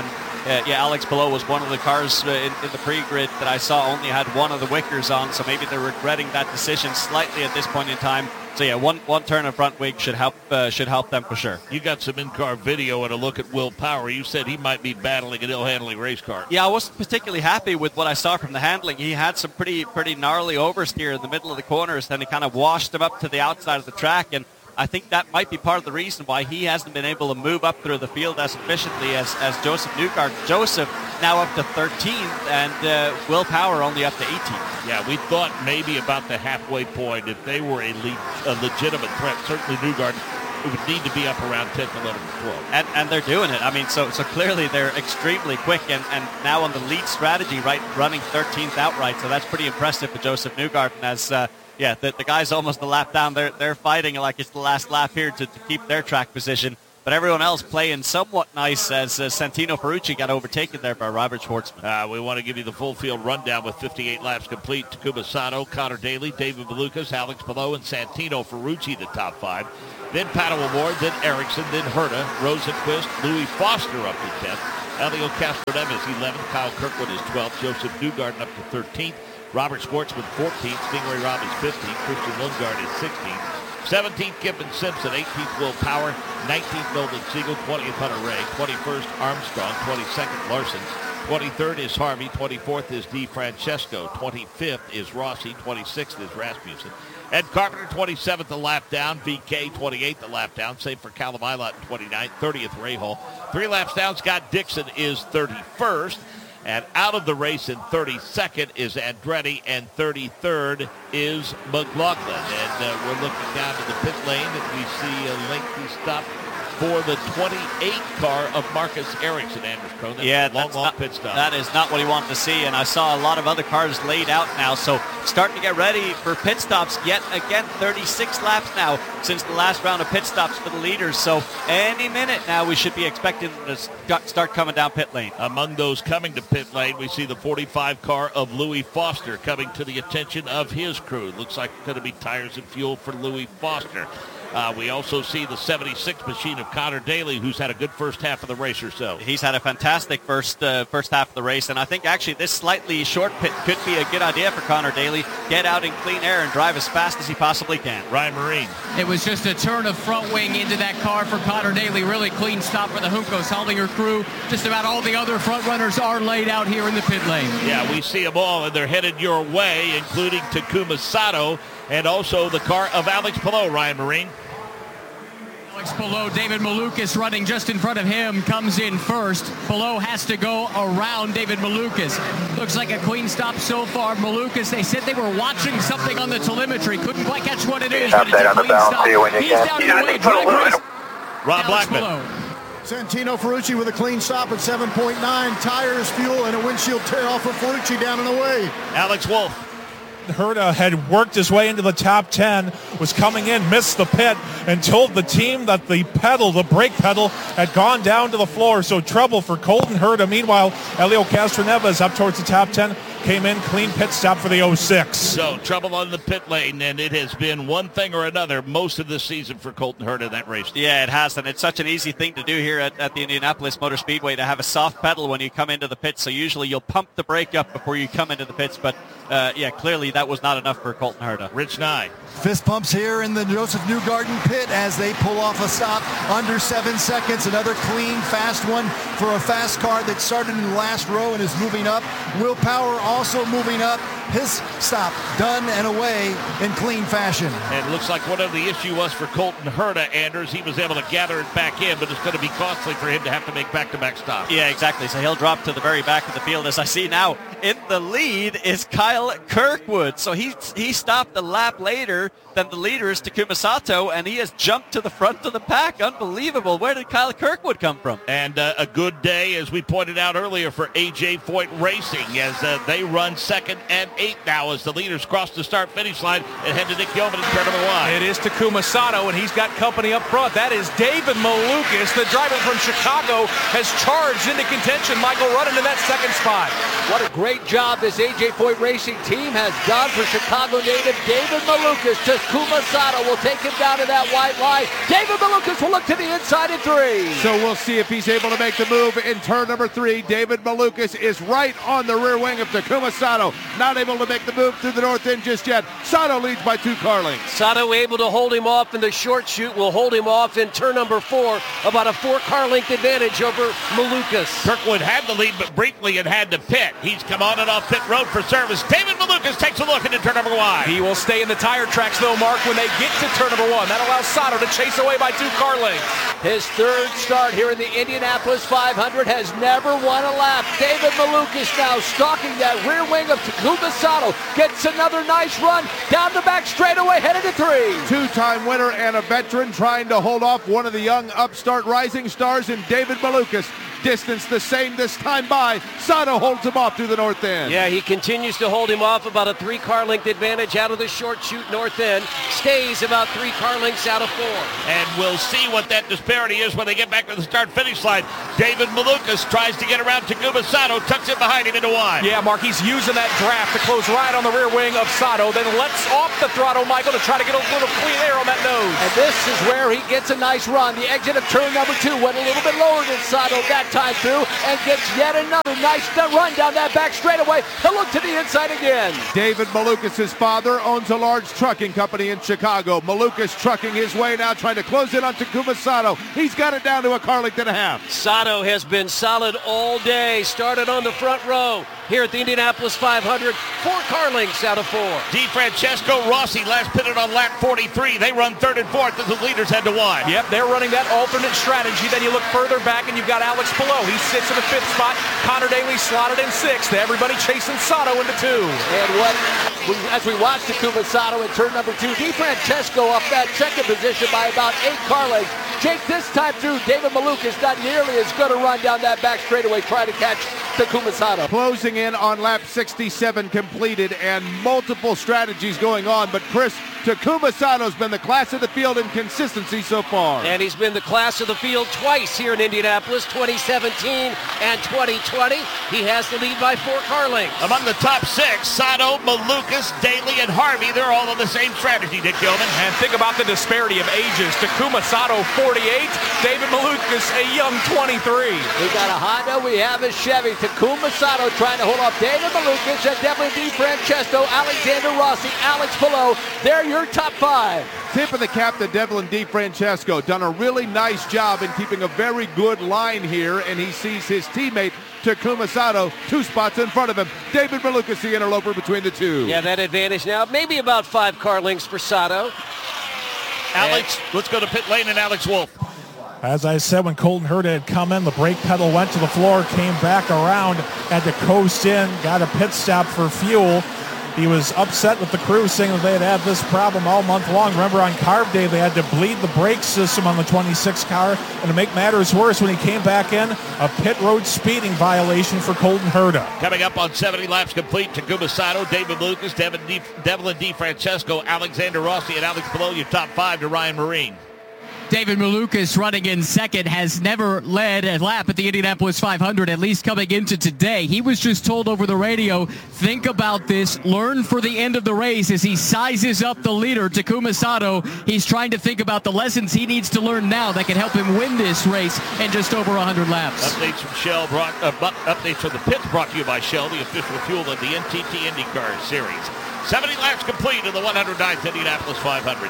uh, yeah, Alex Palou was one of the cars uh, in, in the pre-grid that I saw only had one of the wickers on, so maybe they're regretting that decision slightly at this point in time. So yeah, one one turn of front wing should help uh, should help them for sure. You got some in-car video and a look at Will Power. You said he might be battling an ill-handling race car. Yeah, I wasn't particularly happy with what I saw from the handling. He had some pretty pretty gnarly oversteer in the middle of the corners, then he kind of washed him up to the outside of the track, and I think that might be part of the reason why he hasn't been able to move up through the field as efficiently as, as Joseph Newgarden. Joseph now up to thirteenth, and uh, Will Power only up to eighteenth. Yeah, we thought maybe about the halfway point, if they were a, le- a legitimate threat, certainly Newgarden would need to be up around tenth, eleventh, twelfth. And, and they're doing it. I mean, so so clearly they're extremely quick, and, and now on the lead strategy, right, running thirteenth outright. So that's pretty impressive for Joseph Newgarden as... Uh, Yeah, the, the guys almost a lap down. They're, they're fighting like it's the last lap here to, to keep their track position. But everyone else playing somewhat nice as uh, Santino Ferrucci got overtaken there by Robert Schwartzman. Uh, we want to give you the full field rundown with fifty-eight laps complete. Takuma Sato, Connor Daly, David Malukas, Alex Palou, and Santino Ferrucci, the top five. Then Pato O'Ward, then Ericsson, then Herta, Rosenquist, Louis Foster up to tenth. Elio Castroneves, eleventh. Kyle Kirkwood is twelfth. Joseph Newgarden up to thirteenth. Robert Schwartzman, fourteenth. Stingray Robbins, fifteenth. Christian Lundgaard is sixteenth. seventeenth, Gibbon Simpson. eighteenth, Will Power. nineteenth, Nolan Siegel. twentieth, Hunter Ray. twenty-first, Armstrong. twenty-second, Larson. twenty-third is Harvey. twenty-fourth is Di Francesco. twenty-fifth is Rossi. twenty-sixth is Rasmussen. Ed Carpenter, twenty-seventh, a lap down. V K, twenty-eighth, a lap down. Same for Callum Ilott, twenty-ninth. thirtieth, Ray Hall. Three laps down, Scott Dixon is thirty-first. And out of the race in thirty-second is Andretti, and thirty-third is McLaughlin. And uh, we're looking down to the pit lane, and we see a lengthy stop for the twenty-eight car of Marcus Ericsson, Anders Krohn. That's yeah, a long, that's long not, pit stop. That is not what he wanted to see, and I saw a lot of other cars laid out now, so starting to get ready for pit stops. Yet again, thirty-six laps now since the last round of pit stops for the leaders, so any minute now we should be expecting them to start coming down pit lane. Among those coming to pit lane, we see the forty-five car of Louis Foster coming to the attention of his crew. Looks like it's going to be tires and fuel for Louis Foster. Uh, we also see the seventy-six machine of Connor Daly, who's had a good first half of the race or so. He's had a fantastic first uh, first half of the race, and I think actually this slightly short pit could be a good idea for Connor Daly. Get out in clean air and drive as fast as he possibly can. Ryan Marine. It was just a turn of front wing into that car for Connor Daly. Really clean stop for the Juncos Hollinger crew. Just about all the other front runners are laid out here in the pit lane. Yeah, we see them all, and they're headed your way, including Takuma Sato and also the car of Alex Palou, Ryan Marine. Alex Palou, David Malukas running just in front of him, comes in first. Palou has to go around David Malukas. Looks like a clean stop so far. Malukas, they said they were watching something on the telemetry. Couldn't quite catch what it is, but it's a clean stop. He's down in the way. Drag race. Rob Blackman. Santino Ferrucci with a clean stop at seven point nine. Tires, fuel, and a windshield tear off of Ferrucci down and away. Alex Wolff. Herta had worked his way into the top ten, was coming in, missed the pit, and told the team that the pedal, the brake pedal, had gone down to the floor. So trouble for Colton Herta. Meanwhile, Elio Castroneves up towards the top ten, came in, clean pit stop for the oh six. So trouble on the pit lane, and it has been one thing or another most of this season for Colton Herta in that race. Yeah, it has, and it's such an easy thing to do here at, at the Indianapolis Motor Speedway to have a soft pedal when you come into the pits. So usually you'll pump the brake up before you come into the pits, but uh, yeah, clearly that was not enough for Colton Herta. Rich Nye. Fist pumps here in the Joseph Newgarden pit as they pull off a stop under seven seconds. Another clean, fast one for a fast car that started in the last row and is moving up. Will Power also moving up. His stop done and away in clean fashion. And it looks like whatever the issue was for Colton Herta, Anders, he was able to gather it back in, but it's going to be costly for him to have to make back-to-back stops. Yeah, exactly. So he'll drop to the very back of the field. As I see now, in the lead is Kyle Kirkwood. So he he stopped a lap later than the leader is Takuma Sato, and he has jumped to the front of the pack. Unbelievable. Where did Kyle Kirkwood come from? And uh, a good day, as we pointed out earlier, for A J Foyt Racing, as uh, they run second and eight now as the leaders cross the start-finish line and head to Nick Yeoman in turn number one. It is Takuma Sato, and he's got company up front. That is David Malukas. The driver from Chicago has charged into contention. Michael running in that second spot. What a great great job this A J Foyt Racing team has done for Chicago native David Malukas. Takuma Sato will take him down to that white line. David Malukas will look to the inside in three. So we'll see if he's able to make the move in turn number three. David Malukas is right on the rear wing of Takuma Sato. Not able to make the move through the north end just yet. Sato leads by two car lengths. Sato able to hold him off in the short shoot. Will hold him off in turn number four. About a four car length advantage over Malukas. Kirkwood had the lead, but briefly it had to pit. He's come on and off pit road for service. David Malukas takes a look into turn number one. He will stay in the tire tracks, though, Mark, when they get to turn number one. That allows Sato to chase away by two car lengths. His third start here in the Indianapolis five hundred, has never won a lap. David Malukas now stalking that rear wing of Takuma Sato. Gets another nice run down the back straightaway, headed to three. Two-time winner and a veteran trying to hold off one of the young upstart rising stars in David Malukas. Distance the same this time by. Sato holds him off through the north end. Yeah, he continues to hold him off. About a three car length advantage out of the short shoot north end. Stays about three car lengths out of four. And we'll see what that disparity is when they get back to the start-finish line. David Malukas tries to get around Takuma Sato, tucks it behind him into wide. Yeah, Mark, he's using that draft to close right on the rear wing of Sato, then lets off the throttle, Michael, to try to get a little clean air on that nose. And this is where he gets a nice run. The exit of turn number two went a little bit lower than Sato that time through, and gets yet another nice run down that back straightaway to look to the inside again. David Malukas' father owns a large trucking company in Chicago. Malukas trucking his way now, trying to close in on Takuma Sato. He's got it down to a car length and a half. Sato has been solid all day. Started on the front row here at the Indianapolis five hundred. Four car lengths out of four. DeFrancesco Rossi last pitted on lap forty-three. They run third and fourth as the leaders head to wide. Yep, they're running that alternate strategy. Then you look further back and you've got Alex below. He sits in the fifth spot. Connor Daly slotted in sixth. Everybody chasing Sato into two. And what, as we watch Takuma Sato in turn number two, DeFrancesco off that second position by about eight car lengths. Jake, this time through, David Malukas not nearly as good a run down that back straightaway trying to catch Takuma Sato. Closing in on lap sixty-seven completed and multiple strategies going on, but Chris, Takuma Sato's been the class of the field in consistency so far. And he's been the class of the field twice here in Indianapolis, twenty seventeen and twenty twenty. He has the lead by four car lengths. Among the top six, Sato, Malukas, Daly, and Harvey, they're all on the same strategy, Dick Gilman. And think about the disparity of ages. Takuma Sato, forty-eight. David Malukas, a young twenty-three. We got a Honda, we have a Chevy. Takuma Sato trying to hold off David Malukas and Devlin DeFrancesco, Alexander Rossi, Alex Below. They're your top five. Tip of the cap to Devlin DeFrancesco. Done a really nice job in keeping a very good line here, and he sees his teammate Takuma Sato two spots in front of him. David Malukas, the interloper between the two. Yeah, that advantage now, maybe about five car lengths for Sato. Alex, let's go to pit lane and Alex Wolf. As I said, when Colton Herta had come in, the brake pedal went to the floor, came back around, had to coast in, got a pit stop for fuel. He was upset with the crew, saying that they had had this problem all month long. Remember, on carb day, they had to bleed the brake system on the twenty-six car. And to make matters worse, when he came back in, a pit road speeding violation for Colton Herta. Coming up on seventy laps complete, Takuma Sato, David Malukas, Devin D- Devlin DeFrancesco, Alexander Rossi, and Alex Below, your top five to Ryan Marine. David Malukas running in second, has never led a lap at the Indianapolis five hundred, at least coming into today. He was just told over the radio, think about this, learn for the end of the race as he sizes up the leader, Takuma Sato. He's trying to think about the lessons he needs to learn now that can help him win this race in just over one hundred laps. Updates from Shell, brought, uh, updates from the pits brought to you by Shell, the official fuel of the N T T IndyCar Series. seventy laps complete in the one hundred ninth Indianapolis five hundred.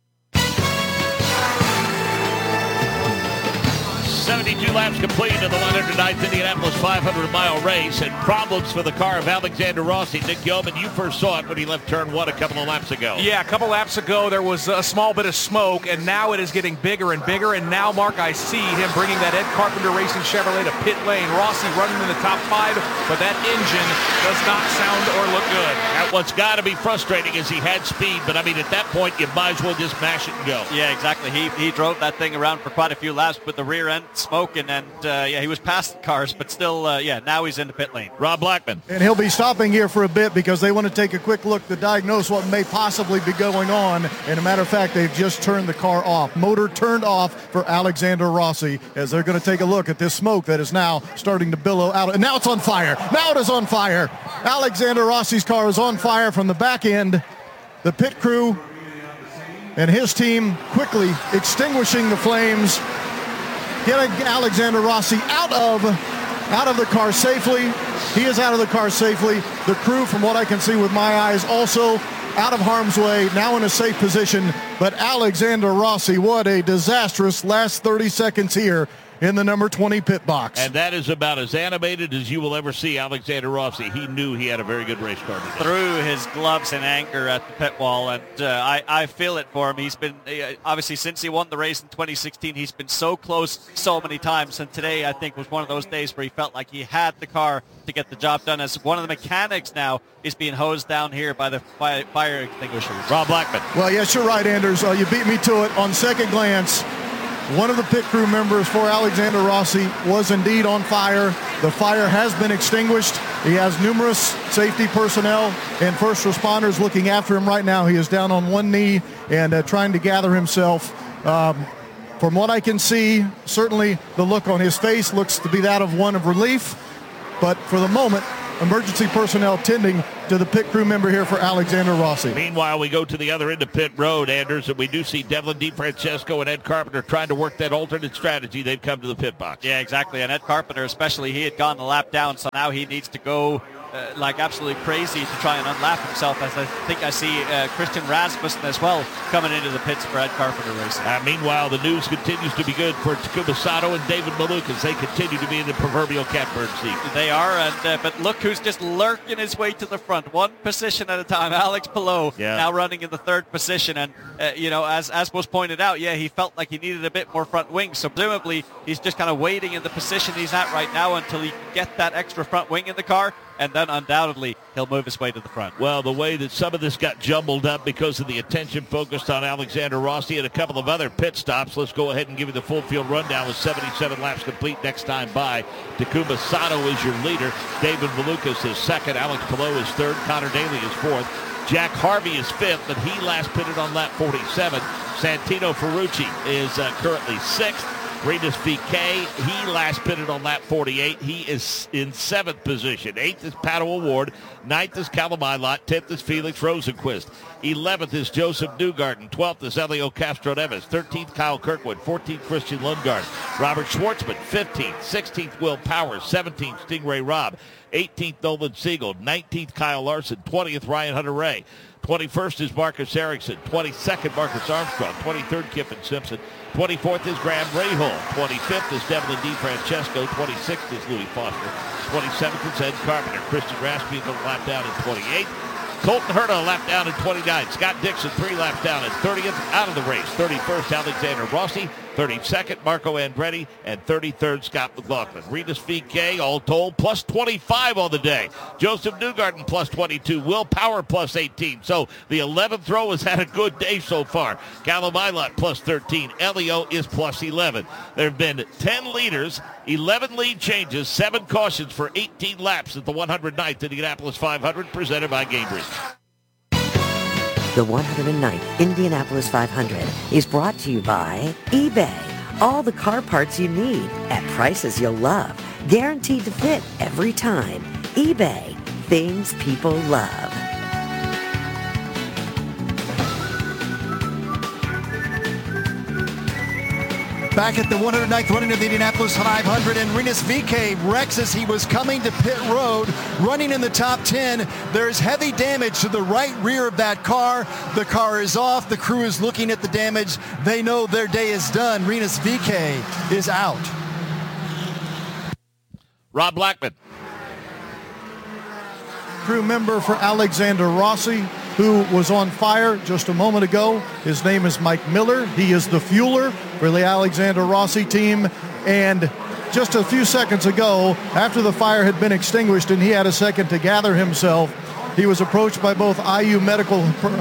seventy-two laps complete in the one hundred ninth Indianapolis five hundred mile race, and problems for the car of Alexander Rossi. Nick Gilman, you first saw it when he left turn one a couple of laps ago. Yeah, a couple laps ago there was a small bit of smoke, and now it is getting bigger and bigger, and now, Mark, I see him bringing that Ed Carpenter Racing Chevrolet to pit lane. Rossi running in the top five, but that engine does not sound or look good. Now, what's got to be frustrating is he had speed, but I mean, at that point, you might as well just mash it and go. Yeah, exactly. He he drove that thing around for quite a few laps, but the rear end smoking, and uh, yeah, he was past the cars, but still, uh, yeah, now he's in the pit lane. Rob Blackman. And he'll be stopping here for a bit because they want to take a quick look to diagnose what may possibly be going on. And a matter of fact, they've just turned the car off. Motor turned off for Alexander Rossi as they're going to take a look at this smoke that is now starting to billow out. And now it's on fire. Now it is on fire. Alexander Rossi's car is on fire from the back end. The pit crew and his team quickly extinguishing the flames, getting Alexander Rossi out of out of the car safely. He is out of the car safely. The crew, from what I can see with my eyes, also out of harm's way, now in a safe position. But Alexander Rossi, what a disastrous last thirty seconds here in the number twenty pit box. And that is about as animated as you will ever see Alexander Rossi. He knew he had a very good race car today. Threw his gloves in anger at the pit wall, and uh, I, I feel it for him. He's been, uh, obviously, since he won the race in twenty sixteen, he's been so close so many times, and today, I think, was one of those days where he felt like he had the car to get the job done, as one of the mechanics now is being hosed down here by the fire, fire extinguishers. Rob Blackman. Well, yes, you're right, Anders. Uh, you beat me to it. On second glance, one of the pit crew members for Alexander Rossi was indeed on fire. The fire has been extinguished. He has numerous safety personnel and first responders looking after him right now. He is down on one knee and uh, trying to gather himself. Um, from what I can see, certainly the look on his face looks to be that of one of relief. But for the moment, emergency personnel tending to the pit crew member here for Alexander Rossi. Meanwhile, we go to the other end of pit road, Anders, and we do see Devlin DeFrancesco and Ed Carpenter trying to work that alternate strategy. They've come to the pit box. Yeah, exactly. And Ed Carpenter especially, he had gone the lap down, so now he needs to go uh, like absolutely crazy to try and unlap himself, as I think I see uh, Christian Rasmussen as well coming into the pits for Ed Carpenter racing. Uh, meanwhile, the news continues to be good for Takuma Sato and David Malukas. They continue to be in the proverbial catbird seat. They are, and uh, but look who's just lurking his way to the front, one position at a time. Alex Palou yeah. now running in the third position, and uh, you know, as as was pointed out, yeah, he felt like he needed a bit more front wing. So presumably, he's just kind of waiting in the position he's at right now until he can get that extra front wing in the car, and then undoubtedly he'll move his way to the front. Well, the way that some of this got jumbled up because of the attention focused on Alexander Rossi and a couple of other pit stops, let's go ahead and give you the full field rundown with seventy-seven laps complete next time by. Takuma Sato is your leader. David Malukas is second. Alex Palou is third. Connor Daly is fourth. Jack Harvey is fifth, but he last pitted on lap forty-seven. Santino Ferrucci is uh, currently sixth. Rinus V K, he last pitted on lap forty-eight. He is in seventh position. Eighth is Pato Award. Ninth is Callum Ilott. Tenth is Felix Rosenquist. Eleventh is Joseph Newgarden. Twelfth is Elio Castro-Neves. Thirteenth, Kyle Kirkwood. Fourteenth, Christian Lundgaard. Robert Schwartzman, fifteenth. Sixteenth, Will Powers. Seventeenth, Stingray Robb. eighteenth, Nolan Siegel. Nineteenth, Kyle Larson. Twentieth, Ryan Hunter-Reay. twenty-first is Marcus Ericsson. twenty-second, Marcus Armstrong. twenty-third, Kiffin Simpson. twenty-fourth is Graham Rahal. twenty-fifth is Devlin DeFrancesco. twenty-sixth is Louis Foster. twenty-seventh is Ed Carpenter. Christian Rasmussen a lap down in twenty-eighth. Colton Herta a lap down in twenty-ninth. Scott Dixon three laps down in thirtieth. Out of the race. thirty-first, Alexander Rossi. thirty-second, Marco Andretti. And thirty-third, Scott McLaughlin. Rinus V K, all told, plus twenty-five on the day. Joseph Newgarden, plus twenty-two. Will Power, plus eighteen. So the eleventh row has had a good day so far. Callum Ilott, plus thirteen. Elio is plus eleven. There have been ten leaders, eleven lead changes, seven cautions for eighteen laps at the one hundred ninth Indianapolis five hundred, presented by Gainbridge. The one hundred ninth Indianapolis five hundred is brought to you by eBay. All the car parts you need at prices you'll love. Guaranteed to fit every time. eBay. Things people love. Back at the one hundred ninth running of the Indianapolis five hundred, and Rinus V K wrecks as he was coming to pit road, running in the top ten. There's heavy damage to the right rear of that car. The car is off. The crew is looking at the damage. They know their day is done. Rinus V K is out. Rob Blackman. Crew member for Alexander Rossi, who was on fire just a moment ago. His name is Mike Miller. He is the fueler for the Alexander Rossi team. And just a few seconds ago, after the fire had been extinguished and he had a second to gather himself, he was approached by both I U Medical Health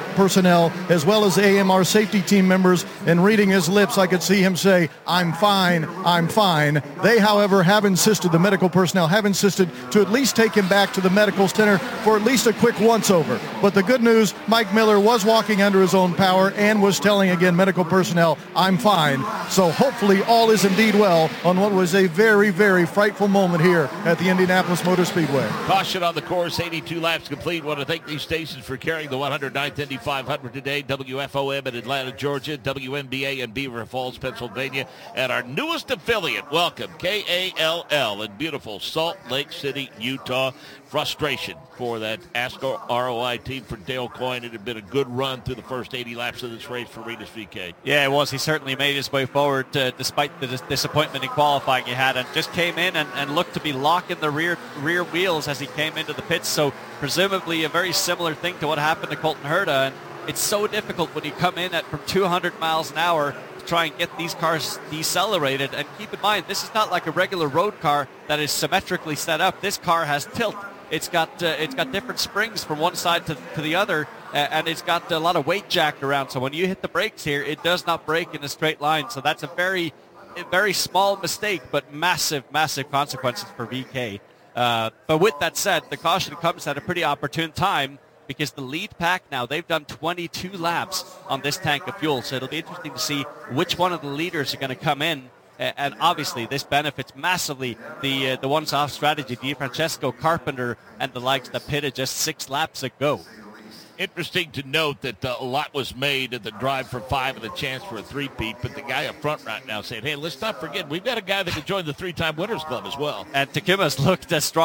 personnel as well as A M R safety team members, and reading his lips, I could see him say, "I'm fine, I'm fine." They, however, have insisted, the medical personnel have insisted to at least take him back to the medical center for at least a quick once-over. But the good news, Mike Miller was walking under his own power and was telling, again, medical personnel, "I'm fine." So hopefully all is indeed well on what was a very, very frightful moment here at the Indianapolis Motor Speedway. Caution on the course, eighty-two laps complete. Want to thank these stations for carrying the one hundred ninth Indy five hundred today. W F O M in Atlanta, Georgia, W N B A in Beaver Falls, Pennsylvania, and our newest affiliate, welcome, K A L L in beautiful Salt Lake City, Utah. Frustration for that Ask R O I team for Dale Coyne. It had been a good run through the first eighty laps of this race for Rinus V K. Yeah, it was. He certainly made his way forward uh, despite the dis- disappointment in qualifying he had, and just came in and, and looked to be locking the rear rear wheels as he came into the pits. So presumably a very similar thing to what happened to Colton Herta. And it's so difficult when you come in at from two hundred miles an hour to try and get these cars decelerated. And keep in mind, this is not like a regular road car that is symmetrically set up. This car has tilt. It's got uh, it's got different springs from one side to, to the other, uh, and it's got a lot of weight jacked around. So when you hit the brakes here, it does not brake in a straight line. So that's a very, a very small mistake, but massive, massive consequences for V K. Uh, but with that said, the caution comes at a pretty opportune time because the lead pack now, they've done twenty-two laps on this tank of fuel. So it'll be interesting to see which one of the leaders are going to come in. And obviously, this benefits massively the uh, the one-off strategy, DeFrancesco, Carpenter, and the likes that pitted just six laps ago. Interesting to note that uh, a lot was made of the drive for five and a chance for a three-peat, but the guy up front right now saying, hey, let's not forget, we've got a guy that could join the three-time Winners Club as well. And Takima's looked as strong.